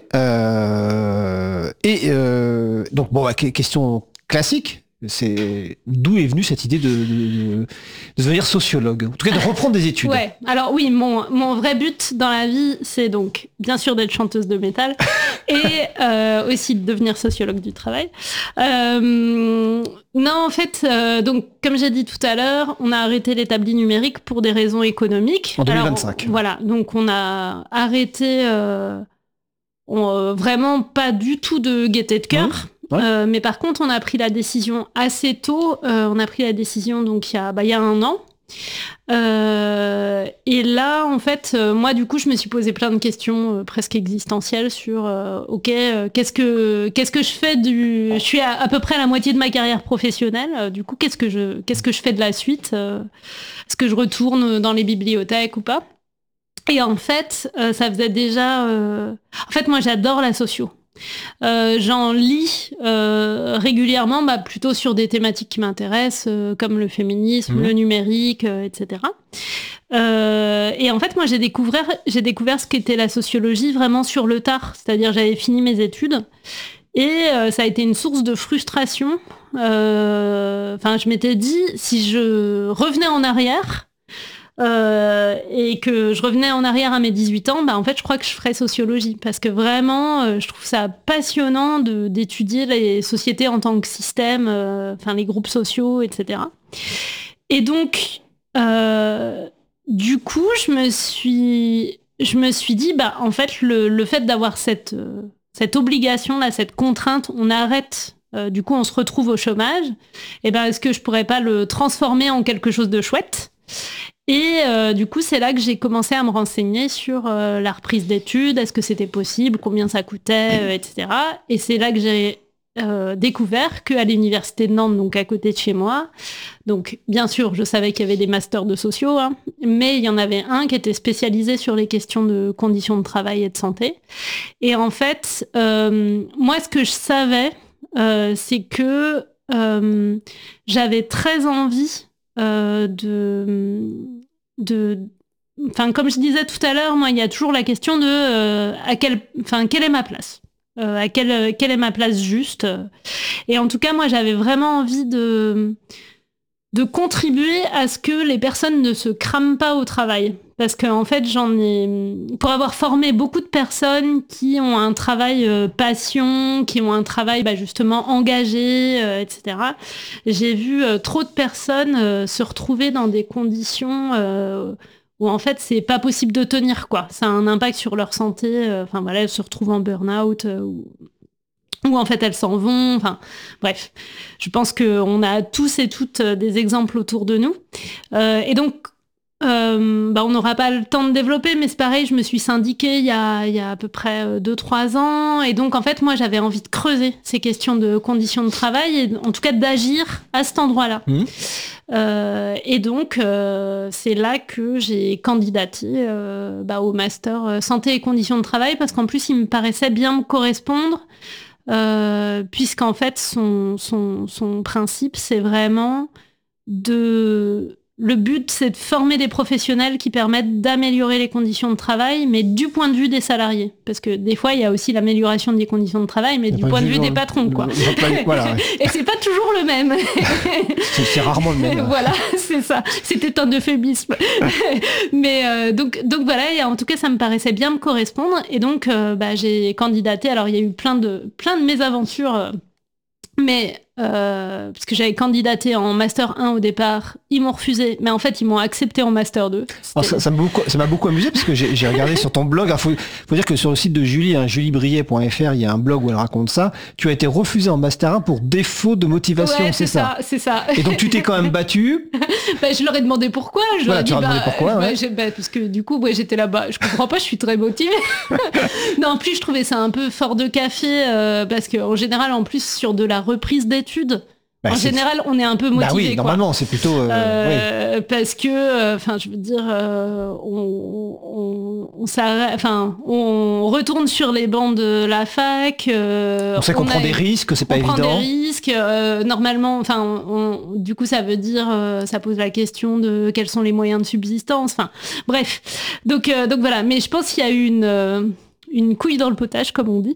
Euh, et euh, donc bon, bah, question classique. C'est d'où est venue cette idée de, de, de, de devenir sociologue, en tout cas de reprendre des études. Ouais. Alors oui, mon, mon vrai but dans la vie, c'est donc bien sûr d'être chanteuse de métal et euh, aussi de devenir sociologue du travail. Euh, non, en fait, euh, donc comme j'ai dit tout à l'heure, on a arrêté l'établi numérique pour des raisons économiques. En deux mille vingt-cinq. Alors, voilà, donc on a arrêté euh, on, euh, vraiment pas du tout de gaieté de cœur. Mmh. Ouais. Euh, mais par contre, on a pris la décision assez tôt. Euh, on a pris la décision donc il y a, bah, il y a un an. Euh, et là, en fait, euh, moi, du coup, je me suis posé plein de questions euh, presque existentielles sur, euh, ok, euh, qu'est-ce que qu'est-ce que je fais du, je suis à, à peu près à la moitié de ma carrière professionnelle. Euh, du coup, qu'est-ce que je qu'est-ce que je fais de la suite euh, Est-ce que je retourne dans les bibliothèques ou pas? Et en fait, euh, ça faisait déjà. Euh... En fait, moi, j'adore la socio. Euh, j'en lis euh, régulièrement, bah, plutôt sur des thématiques qui m'intéressent, euh, comme le féminisme, mmh. le numérique, euh, et cetera. Euh, et en fait, moi, j'ai découvert, j'ai découvert ce qu'était la sociologie vraiment sur le tard. C'est-à-dire, j'avais fini mes études et euh, ça a été une source de frustration. Enfin, euh, je m'étais dit, si je revenais en arrière... Euh, et que je revenais en arrière à mes dix-huit ans, bah en fait je crois que je ferais sociologie parce que vraiment euh, je trouve ça passionnant de, d'étudier les sociétés en tant que système, euh, enfin les groupes sociaux, et cetera. Et donc euh, du coup je me suis je me suis dit bah en fait le, le fait d'avoir cette euh, cette obligation là, cette contrainte, on arrête. Euh, du coup on se retrouve au chômage. Et ben est-ce que je pourrais pas le transformer en quelque chose de chouette? Et euh, du coup, c'est là que j'ai commencé à me renseigner sur euh, la reprise d'études, est-ce que c'était possible, combien ça coûtait, euh, et cetera. Et c'est là que j'ai euh, découvert qu'à l'université de Nantes, donc à côté de chez moi, donc bien sûr, je savais qu'il y avait des masters de sociaux, hein, mais il y en avait un qui était spécialisé sur les questions de conditions de travail et de santé. Et en fait, euh, moi, ce que je savais, euh, c'est que euh, j'avais très envie Euh, de, de, enfin comme je disais tout à l'heure, moi il y a toujours la question de euh, à quelle, enfin quelle est ma place euh, à quelle, quelle est ma place juste. Et en tout cas, moi, j'avais vraiment envie de, de contribuer à ce que les personnes ne se crament pas au travail. Parce qu'en fait, j'en ai... Pour avoir formé beaucoup de personnes qui ont un travail euh, passion, qui ont un travail bah, justement engagé, euh, et cetera, j'ai vu euh, trop de personnes euh, se retrouver dans des conditions euh, où en fait, c'est pas possible de tenir, quoi. Ça a un impact sur leur santé. Euh, enfin voilà, elles se retrouvent en burn-out euh, ou... ou en fait elles s'en vont, enfin bref. Je pense qu'on a tous et toutes des exemples autour de nous. Euh, et donc, Euh, bah on n'aura pas le temps de développer, mais c'est pareil, je me suis syndiquée il y a, il y a à peu près deux trois ans, et donc en fait moi j'avais envie de creuser ces questions de conditions de travail, et en tout cas d'agir à cet endroit-là. Mmh. Euh, et donc euh, c'est là que j'ai candidaté euh, bah, au master santé et conditions de travail, parce qu'en plus il me paraissait bien me correspondre, euh, puisqu'en fait son, son, son principe c'est vraiment de... Le but, c'est de former des professionnels qui permettent d'améliorer les conditions de travail, mais du point de vue des salariés. Parce que des fois, il y a aussi l'amélioration des conditions de travail, mais du point de vue des patrons, quoi. Voilà, ouais. Et c'est pas toujours le même. C'est, c'est rarement le même. Voilà, c'est ça. C'était un euphémisme. Mais euh, donc, donc voilà, et en tout cas, ça me paraissait bien me correspondre. Et donc, euh, bah, j'ai candidaté. Alors, il y a eu plein de, plein de mésaventures, euh, mais... Euh, parce que j'avais candidaté en Master un au départ, ils m'ont refusé, mais en fait ils m'ont accepté en Master deux. Alors ça, ça, m'a beaucoup, ça m'a beaucoup amusé, parce que j'ai, j'ai regardé sur ton blog, il faut, faut dire que sur le site de Julie, hein, julie briet point f r, il y a un blog où elle raconte ça, tu as été refusé en Master un pour défaut de motivation, ouais, c'est, c'est ça, ça c'est ça. Et donc tu t'es quand même battu. Bah, je leur ai demandé pourquoi, je voilà, leur ai dit, tu bah, demandé pourquoi, bah, ouais. j'ai, bah, parce que du coup, ouais, j'étais là-bas, je comprends pas, je suis très motivée. Non, en plus je trouvais ça un peu fort de café, euh, parce qu'en général, en plus sur de la reprise d'études, Bah, en c'est... général, on est un peu motivé. Bah oui, normalement, quoi. c'est plutôt... Euh, euh, oui. Parce que, enfin, euh, je veux dire, euh, on, on, on, enfin, on retourne sur les bancs de la fac. Euh, on sait qu'on on prend a, des risques, c'est pas évident. On prend des risques. Euh, normalement, enfin, on, du coup, ça veut dire, euh, ça pose la question de quels sont les moyens de subsistance. Enfin, bref. Donc, euh, donc voilà. Mais je pense qu'il y a eu une, euh, une couille dans le potage, comme on dit,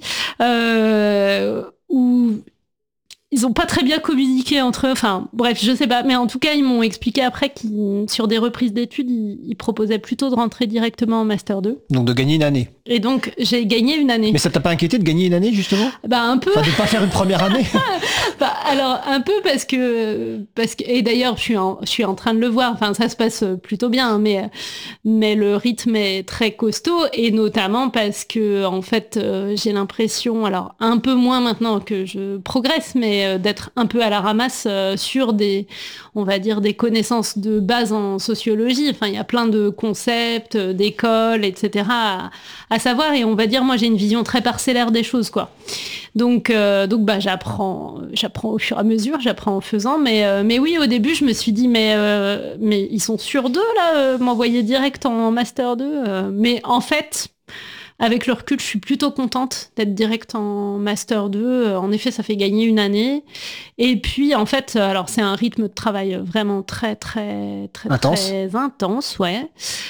euh, où... Ils ont pas très bien communiqué entre eux, enfin bref, je sais pas, mais en tout cas ils m'ont expliqué après qu'ils, sur des reprises d'études, ils, ils proposaient plutôt de rentrer directement en Master deux. Donc de gagner une année. Et donc j'ai gagné une année. Mais ça t'a pas inquiété de gagner une année justement ? Bah un peu. Enfin de pas faire une première année. Bah alors un peu parce que, parce que et d'ailleurs je suis en, je suis en train de le voir, enfin ça se passe plutôt bien, mais, mais le rythme est très costaud, et notamment parce que en fait euh, j'ai l'impression, alors un peu moins maintenant que je progresse, mais d'être un peu à la ramasse euh, sur des, on va dire, des connaissances de base en sociologie. Enfin, il y a plein de concepts, euh, d'écoles, et cetera à, à savoir. Et on va dire, moi, j'ai une vision très parcellaire des choses, quoi. Donc, euh, donc, bah, j'apprends, j'apprends au fur et à mesure, j'apprends en faisant. Mais, euh, mais oui, au début, je me suis dit, mais, euh, mais ils sont sûrs d'eux, là, euh, m'envoyer direct en Master deux. Euh, mais en fait... Avec le recul, je suis plutôt contente d'être direct en Master deux. En effet, ça fait gagner une année. Et puis, en fait, alors c'est un rythme de travail vraiment très, très, très, intense. très intense, ouais.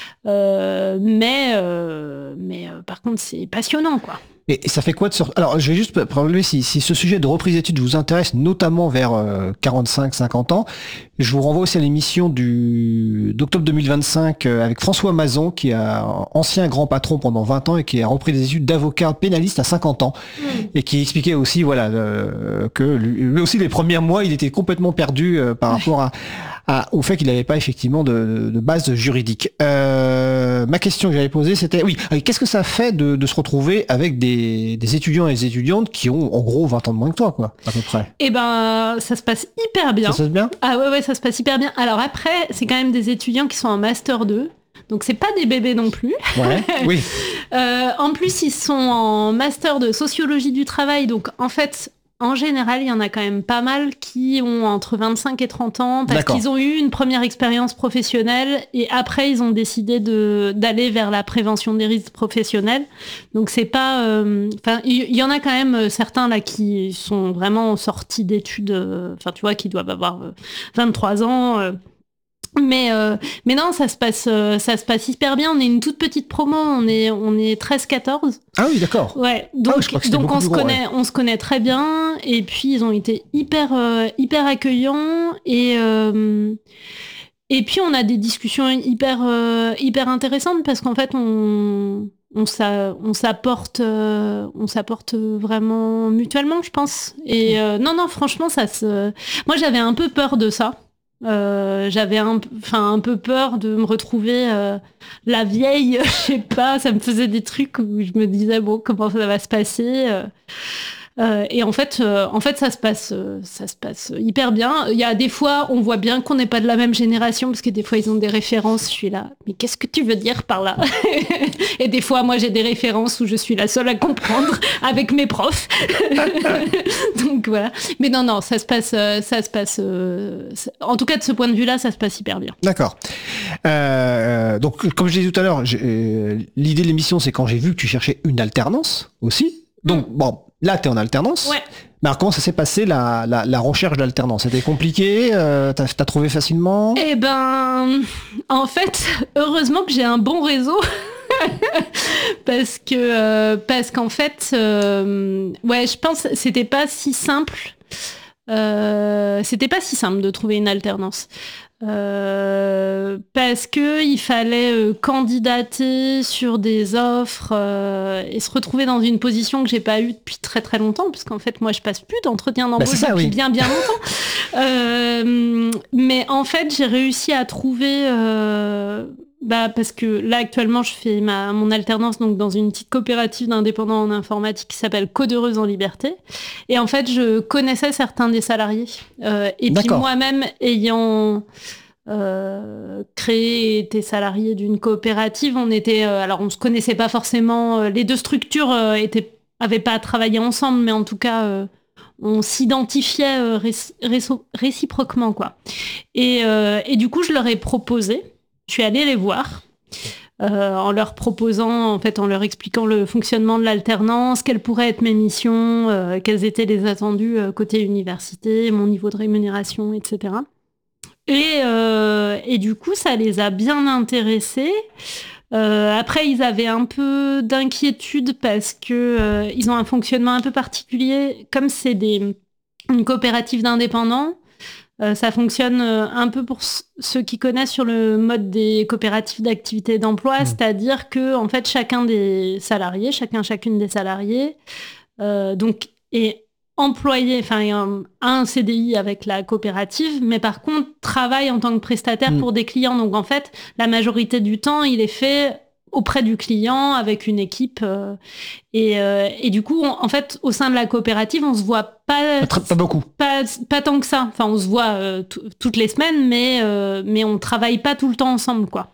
Euh, mais, euh, mais euh, par contre, c'est passionnant, quoi. Et ça fait quoi de sortir... Alors, je vais juste prélever, si, si ce sujet de reprise d'études vous intéresse, notamment vers euh, quarante-cinq cinquante ans, je vous renvoie aussi à l'émission du, d'octobre deux mille vingt-cinq euh, avec François Mazon, qui est un ancien grand patron pendant vingt ans et qui a repris des études d'avocat pénaliste à cinquante ans, mmh. et qui expliquait aussi voilà, euh, que lui, lui aussi, les premiers mois, il était complètement perdu euh, par rapport à, à, au fait qu'il n'avait pas effectivement de, de base juridique. Euh, ma question que j'avais posée, c'était, oui, qu'est-ce que ça fait de, de se retrouver avec des Des, des étudiants et des étudiantes qui ont en gros vingt ans de moins que toi, quoi, à peu près. Eh ben, ça se passe hyper bien. Ça se passe bien ? Ah ouais, ouais, ça se passe hyper bien. Alors après, c'est quand même des étudiants qui sont en Master deux, donc c'est pas des bébés non plus. Ouais, oui. euh, en plus, ils sont en Master de sociologie du travail, donc en fait... En général, il y en a quand même pas mal qui ont entre vingt-cinq et trente ans parce D'accord. qu'ils ont eu une première expérience professionnelle et après, ils ont décidé de, d'aller vers la prévention des risques professionnels. Donc, c'est pas... Enfin, euh, il y, y en a quand même certains là qui sont vraiment sortis d'études, enfin, euh, tu vois, qui doivent avoir euh, vingt-trois ans... Euh, Mais, euh, mais non, ça se passe, euh, ça se passe hyper bien. On est une toute petite promo, on est, on est treize quatorze. Ah oui, d'accord. Ouais, donc, ah oui, donc on se gros, connaît, ouais. on se connaît très bien. Et puis ils ont été hyper, euh, hyper accueillants et euh, et puis on a des discussions hyper, euh, hyper intéressantes parce qu'en fait on on, s'a, on s'apporte, euh, on s'apporte vraiment mutuellement, je pense. Et euh, non, non, franchement, ça se. Moi, j'avais un peu peur de ça. Euh, j'avais un, enfin, un peu peur de me retrouver euh, la vieille, je sais pas, ça me faisait des trucs où je me disais bon, comment ça va se passer euh, euh, et en fait, euh, en fait, ça se passe, euh, ça se passe hyper bien. Il y a des fois, on voit bien qu'on n'est pas de la même génération parce que des fois, ils ont des références. Je suis là, mais qu'est-ce que tu veux dire par là? Et des fois, moi, j'ai des références où je suis la seule à comprendre avec mes profs. Donc voilà. Mais non, non, ça se passe, euh, ça se passe. Euh, en tout cas, de ce point de vue-là, ça se passe hyper bien. D'accord. Euh, donc, comme je disais tout à l'heure, euh, l'idée de l'émission, c'est quand j'ai vu que tu cherchais une alternance aussi. Donc, mmh. bon. Là, tu es en alternance. Ouais. Mais alors, comment ça s'est passé la, la, la recherche d'alternance? C'était compliqué? euh, T'as as trouvé facilement? Eh ben, en fait, heureusement que j'ai un bon réseau. parce que euh, parce qu'en fait, euh, ouais, je pense que c'était pas si simple. Euh, c'était pas si simple de trouver une alternance. Euh, parce que il fallait euh, candidater sur des offres euh, et se retrouver dans une position que j'ai pas eue depuis très très longtemps, puisqu'en fait moi je passe plus d'entretien d'embauche bah depuis oui. bien bien longtemps. euh, mais en fait j'ai réussi à trouver, euh, bah parce que là actuellement je fais ma mon alternance donc dans une petite coopérative d'indépendants en informatique qui s'appelle Codeureuse en Liberté, et en fait je connaissais certains des salariés euh, et D'accord. puis moi-même ayant Euh, créé et été salarié d'une coopérative, on était euh, alors on se connaissait pas forcément, euh, les deux structures euh, étaient avaient pas travaillé ensemble, mais en tout cas euh, on s'identifiait euh, réci- réci- réciproquement quoi. Et, euh, et du coup je leur ai proposé, je suis allée les voir. Euh, en leur proposant, en fait, en leur expliquant le fonctionnement de l'alternance, quelles pourraient être mes missions, euh, quels étaient les attendus euh, côté université, mon niveau de rémunération, et cetera. Et, euh, et du coup, ça les a bien intéressés. Euh, après, ils avaient un peu d'inquiétude parce que euh, ils ont un fonctionnement un peu particulier. Comme c'est des, une coopérative d'indépendants, euh, ça fonctionne un peu pour ceux qui connaissent sur le mode des coopératives d'activité d'emploi, mmh. c'est-à-dire que en fait, chacun des salariés, chacun chacune des salariés, euh, donc est employé, enfin a un C D I avec la coopérative, mais par contre travaille en tant que prestataire mmh. pour des clients. Donc en fait, la majorité du temps, il est fait auprès du client avec une équipe. Euh, et, euh, et du coup, on, en fait, au sein de la coopérative, on se voit pas, pas, pas beaucoup, pas, pas tant que ça. Enfin, on se voit euh, t- toutes les semaines, mais euh, mais on travaille pas tout le temps ensemble, quoi.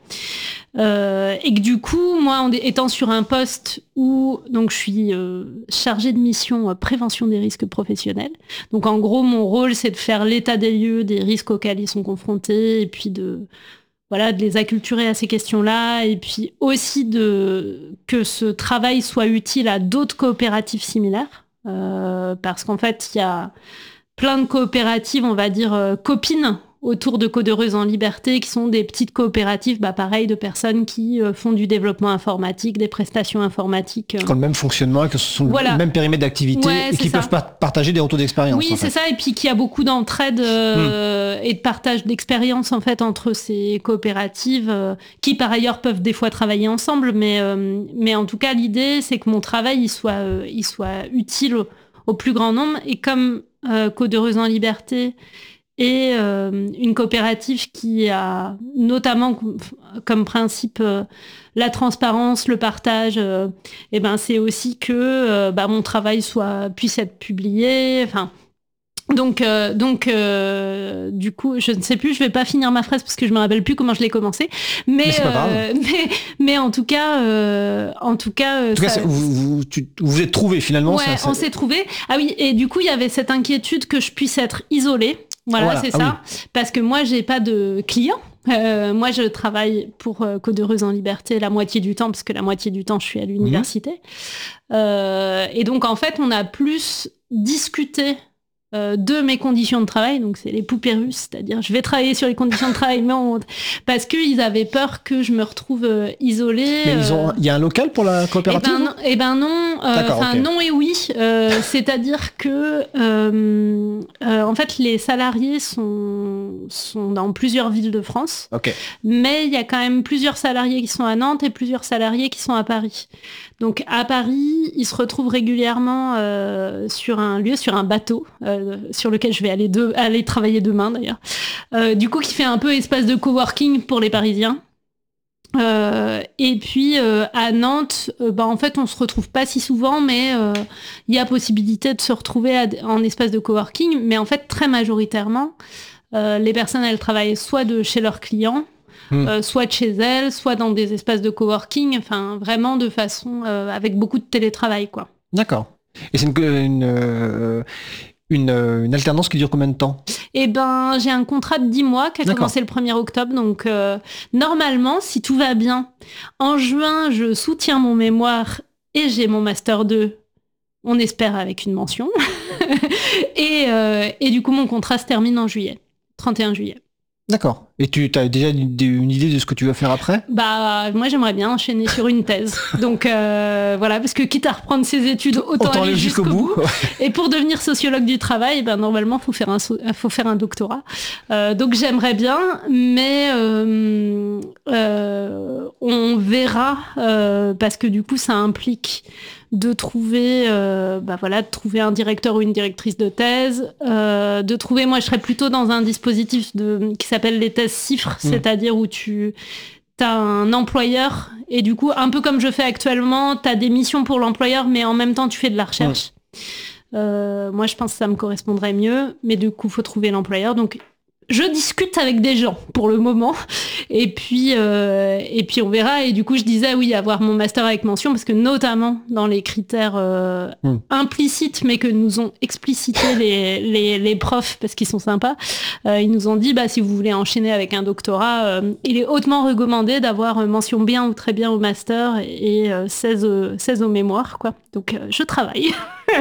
Euh, et que du coup, moi, en étant sur un poste où donc je suis euh, chargée de mission euh, prévention des risques professionnels. Donc en gros, mon rôle, c'est de faire l'état des lieux des risques auxquels ils sont confrontés, et puis de voilà, de les acculturer à ces questions-là, et puis aussi de que ce travail soit utile à d'autres coopératives similaires, euh, parce qu'en fait, il y a plein de coopératives, on va dire euh, copines, autour de Codeureuse en Liberté, qui sont des petites coopératives, bah pareil, de personnes qui euh, font du développement informatique, des prestations informatiques. Euh... Qui ont le même fonctionnement, que ce sont voilà. le même périmètre d'activité, ouais, et qui ça. peuvent pas partager des retours d'expérience. Oui, c'est fait. ça, et puis qui a beaucoup d'entraide euh, mmh. et de partage d'expérience en fait entre ces coopératives, euh, qui par ailleurs peuvent des fois travailler ensemble, mais, euh, mais en tout cas l'idée c'est que mon travail il soit, euh, il soit utile au, au plus grand nombre, et comme euh, Codeureuse en Liberté et euh, une coopérative qui a notamment comme, comme principe euh, la transparence, le partage, euh, et ben c'est aussi que euh, bah, mon travail soit puisse être publié. Enfin, donc euh, donc euh, du coup, je ne sais plus, je vais pas finir ma phrase parce que je me rappelle plus comment je l'ai commencé, mais mais, euh, mais, mais en tout cas, euh, en tout cas, en tout ça, cas vous vous, tu, vous êtes trouvé finalement. Ouais, ça, ça... on s'est trouvé. Ah oui, et du coup, il y avait cette inquiétude que je puisse être isolée. Voilà, voilà, c'est ah ça. Oui. Parce que moi, j'ai pas de clients. Euh, moi, je travaille pour euh, Codeureuse en Liberté la moitié du temps, parce que la moitié du temps, je suis à l'université. Mmh. Euh, et donc, en fait, on a plus discuté euh, de mes conditions de travail, donc c'est les poupées russes, c'est-à-dire je vais travailler sur les conditions de travail, mais on... parce qu'ils avaient peur que je me retrouve euh, isolée. Mais ils ont, il y a un local pour la coopérative? Eh ben non, eh ben non, euh, okay. non et oui, euh, c'est-à-dire que euh, euh, en fait les salariés sont, sont dans plusieurs villes de France, okay. mais il y a quand même plusieurs salariés qui sont à Nantes et plusieurs salariés qui sont à Paris. Donc à Paris, ils se retrouvent régulièrement euh, sur un lieu, sur un bateau, euh, sur lequel je vais aller, de, aller travailler demain d'ailleurs. Euh, du coup, qui fait un peu espace de coworking pour les Parisiens. Euh, et puis euh, à Nantes, euh, bah, en fait, on se retrouve pas si souvent, mais il euh, y a possibilité de se retrouver à, en espace de coworking. Mais en fait, très majoritairement, euh, les personnes, elles travaillent soit de chez leurs clients, Mmh. Euh, soit de chez elles, soit dans des espaces de coworking, enfin vraiment de façon euh, avec beaucoup de télétravail, quoi. D'accord. Et c'est une, une, euh, une, une alternance qui dure combien de temps? Eh ben, j'ai un contrat de dix mois qui a D'accord. commencé le premier octobre, donc euh, normalement, si tout va bien, en juin, je soutiens mon mémoire et j'ai mon master deux, on espère avec une mention, et, euh, et du coup, mon contrat se termine en juillet, trente et un juillet. D'accord. Et tu as déjà une, une idée de ce que tu vas faire après? Bah, moi, j'aimerais bien enchaîner sur une thèse. Donc, euh, voilà, parce que quitte à reprendre ses études, autant, autant aller jusqu'au, jusqu'au bout. bout. Et pour devenir sociologue du travail, ben, normalement, il faut faire un, faut faire un doctorat. Euh, donc, j'aimerais bien, mais euh, euh, on verra, euh, parce que du coup, ça implique de trouver, euh, bah voilà, de trouver un directeur ou une directrice de thèse, euh, de trouver, moi je serais plutôt dans un dispositif de, qui s'appelle les thèses cifres, mmh. c'est-à-dire où tu as un employeur et du coup, un peu comme je fais actuellement, tu as des missions pour l'employeur, mais en même temps tu fais de la recherche. Mmh. Euh, moi je pense que ça me correspondrait mieux, mais du coup, il faut trouver l'employeur. Donc, je discute avec des gens pour le moment et puis euh, et puis on verra. Et du coup je disais oui, avoir mon master avec mention, parce que notamment dans les critères euh, mmh. implicites mais que nous ont explicité les, les, les profs parce qu'ils sont sympas, euh, ils nous ont dit bah si vous voulez enchaîner avec un doctorat, euh, il est hautement recommandé d'avoir mention bien ou très bien au master et euh, seize, seize au mémoire, quoi. Donc euh, je travaille.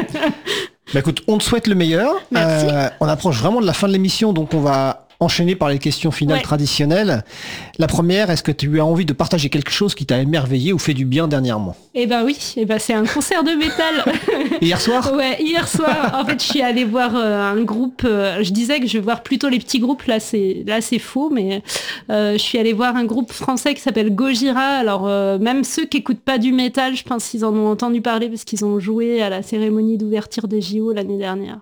Bah écoute, on te souhaite le meilleur. Merci. Euh, on approche vraiment de la fin de l'émission, donc on va enchaîner par les questions finales ouais. traditionnelles. La première, est-ce que tu as envie de partager quelque chose qui t'a émerveillé ou fait du bien dernièrement? Eh ben oui, eh ben c'est un concert de métal. Hier soir? Ouais, hier soir. En fait, je suis allée voir euh, un groupe. Euh, je disais que je vais voir plutôt les petits groupes. Là, c'est là c'est faux, mais euh, je suis allée voir un groupe français qui s'appelle Gojira. Alors euh, même ceux qui écoutent pas du métal, je pense qu'ils en ont entendu parler parce qu'ils ont joué à la cérémonie d'ouverture des J O l'année dernière.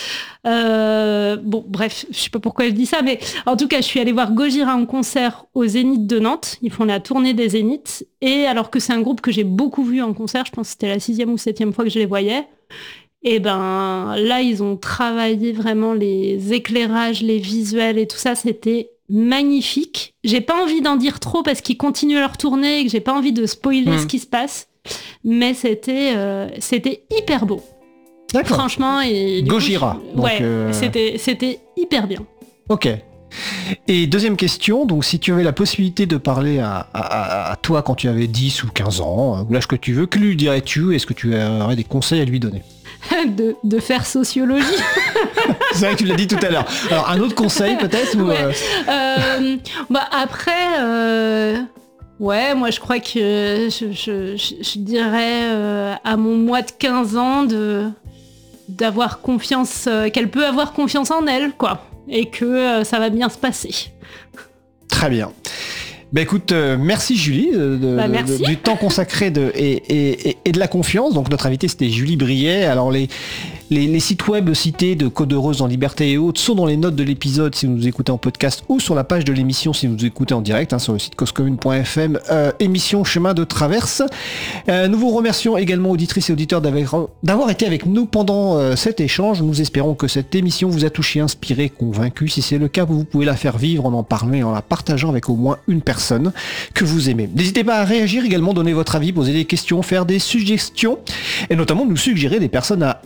Euh, bon, bref, je sais pas pourquoi je dis ça, mais en tout cas, je suis allée voir Gojira en concert au Zénith de Nantes. Ils font la tournée des Zéniths. Et alors que c'est un groupe que j'ai beaucoup vu en concert, je pense que c'était la sixième ou septième fois que je les voyais. Et ben là, ils ont travaillé vraiment les éclairages, les visuels et tout ça. C'était magnifique. J'ai pas envie d'en dire trop parce qu'ils continuent leur tournée et que j'ai pas envie de spoiler mmh. ce qui se passe. Mais c'était, euh, c'était hyper beau. D'accord. Franchement, et Gojira. Coup, ouais, euh... c'était, c'était hyper bien. Ok. Et deuxième question, donc si tu avais la possibilité de parler à, à, à toi quand tu avais dix ou quinze ans, ou l'âge que tu veux, que lui dirais-tu? Est-ce que tu aurais des conseils à lui donner? de, de faire sociologie. C'est vrai que tu l'as dit tout à l'heure. Alors un autre conseil peut-être ou ouais. euh... Euh, bah, après... Euh... Ouais, moi je crois que je, je, je, je dirais euh, à mon moi de quinze ans de, d'avoir confiance, euh, qu'elle peut avoir confiance en elle, quoi, et que euh, ça va bien se passer. Très bien. Bah écoute, euh, merci Julie de, de, bah, merci. de, du temps consacré de, et, et, et de la confiance. Donc notre invitée c'était Julie Briet. Alors les, les, les sites web cités de Code Heureuse en Liberté et autres sont dans les notes de l'épisode si vous nous écoutez en podcast ou sur la page de l'émission si vous nous écoutez en direct hein, sur le site cause commune point f m, euh, émission Chemin de Traverse. Euh, nous vous remercions également auditrices et auditeurs d'avoir, d'avoir été avec nous pendant euh, cet échange. Nous espérons que cette émission vous a touché, inspiré, convaincu. Si c'est le cas, vous pouvez la faire vivre en en parlant et en la partageant avec au moins une personne que vous aimez. N'hésitez pas à réagir également, donner votre avis, poser des questions, faire des suggestions et notamment nous suggérer des personnes à inviter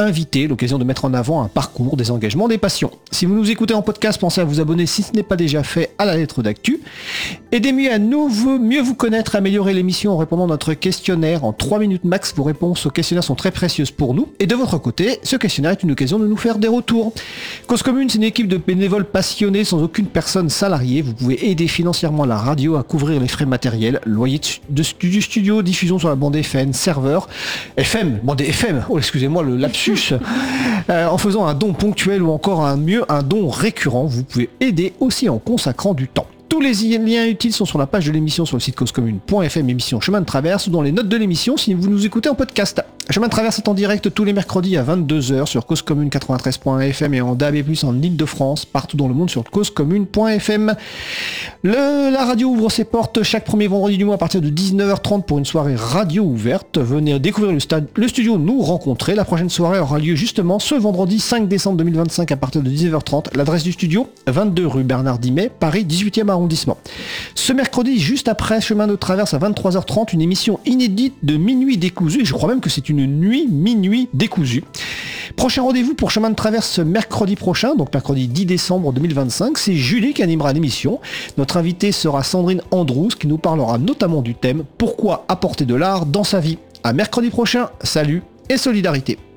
l'occasion de mettre en avant un parcours, des engagements, des passions. Si vous nous écoutez en podcast, pensez à vous abonner si ce n'est pas déjà fait à la lettre d'actu. Aidez-moi à nous, mieux vous connaître, améliorer l'émission en répondant à notre questionnaire en trois minutes max. Vos réponses au questionnaire sont très précieuses pour nous. Et de votre côté, ce questionnaire est une occasion de nous faire des retours. Cause Commune, c'est une équipe de bénévoles passionnés sans aucune personne salariée. Vous pouvez aider financièrement la radio à couvrir les frais matériels, loyer de du studio, diffusion sur la bande F M, serveur, F M, bande F M, oh excusez-moi le lapsus, euh, en faisant un don ponctuel ou encore un mieux, un don récurrent. Vous pouvez aider aussi en consacrant du temps. Tous les liens utiles sont sur la page de l'émission sur le site cause commune point f m, émission Chemin de Traverse, ou dans les notes de l'émission si vous nous écoutez en podcast. Chemin de Traverse est en direct tous les mercredis à vingt-deux heures sur Cause Commune quatre-vingt-treize point f m et en D A B plus, en Ile-de-France, partout dans le monde sur cause commune point f m. Le, la radio ouvre ses portes chaque premier vendredi du mois à partir de dix-neuf heures trente pour une soirée radio ouverte. Venez découvrir le, stade, le studio, nous rencontrer. La prochaine soirée aura lieu justement ce vendredi cinq décembre deux mille vingt-cinq à partir de dix-neuf heures trente. L'adresse du studio, vingt-deux rue Bernard Dimet, Paris dix-huitième arrondissement. Ce mercredi, juste après Chemin de Traverse à vingt-trois heures trente, une émission inédite de Minuit décousu. Je crois même que c'est une nuit minuit décousu. Prochain rendez-vous pour Chemin de Traverse mercredi prochain, donc mercredi dix décembre deux mille vingt-cinq. C'est Julie qui animera l'émission. Notre invitée sera Sandrine Andrews qui nous parlera notamment du thème « Pourquoi apporter de l'art dans sa vie ?» À mercredi prochain, salut et solidarité.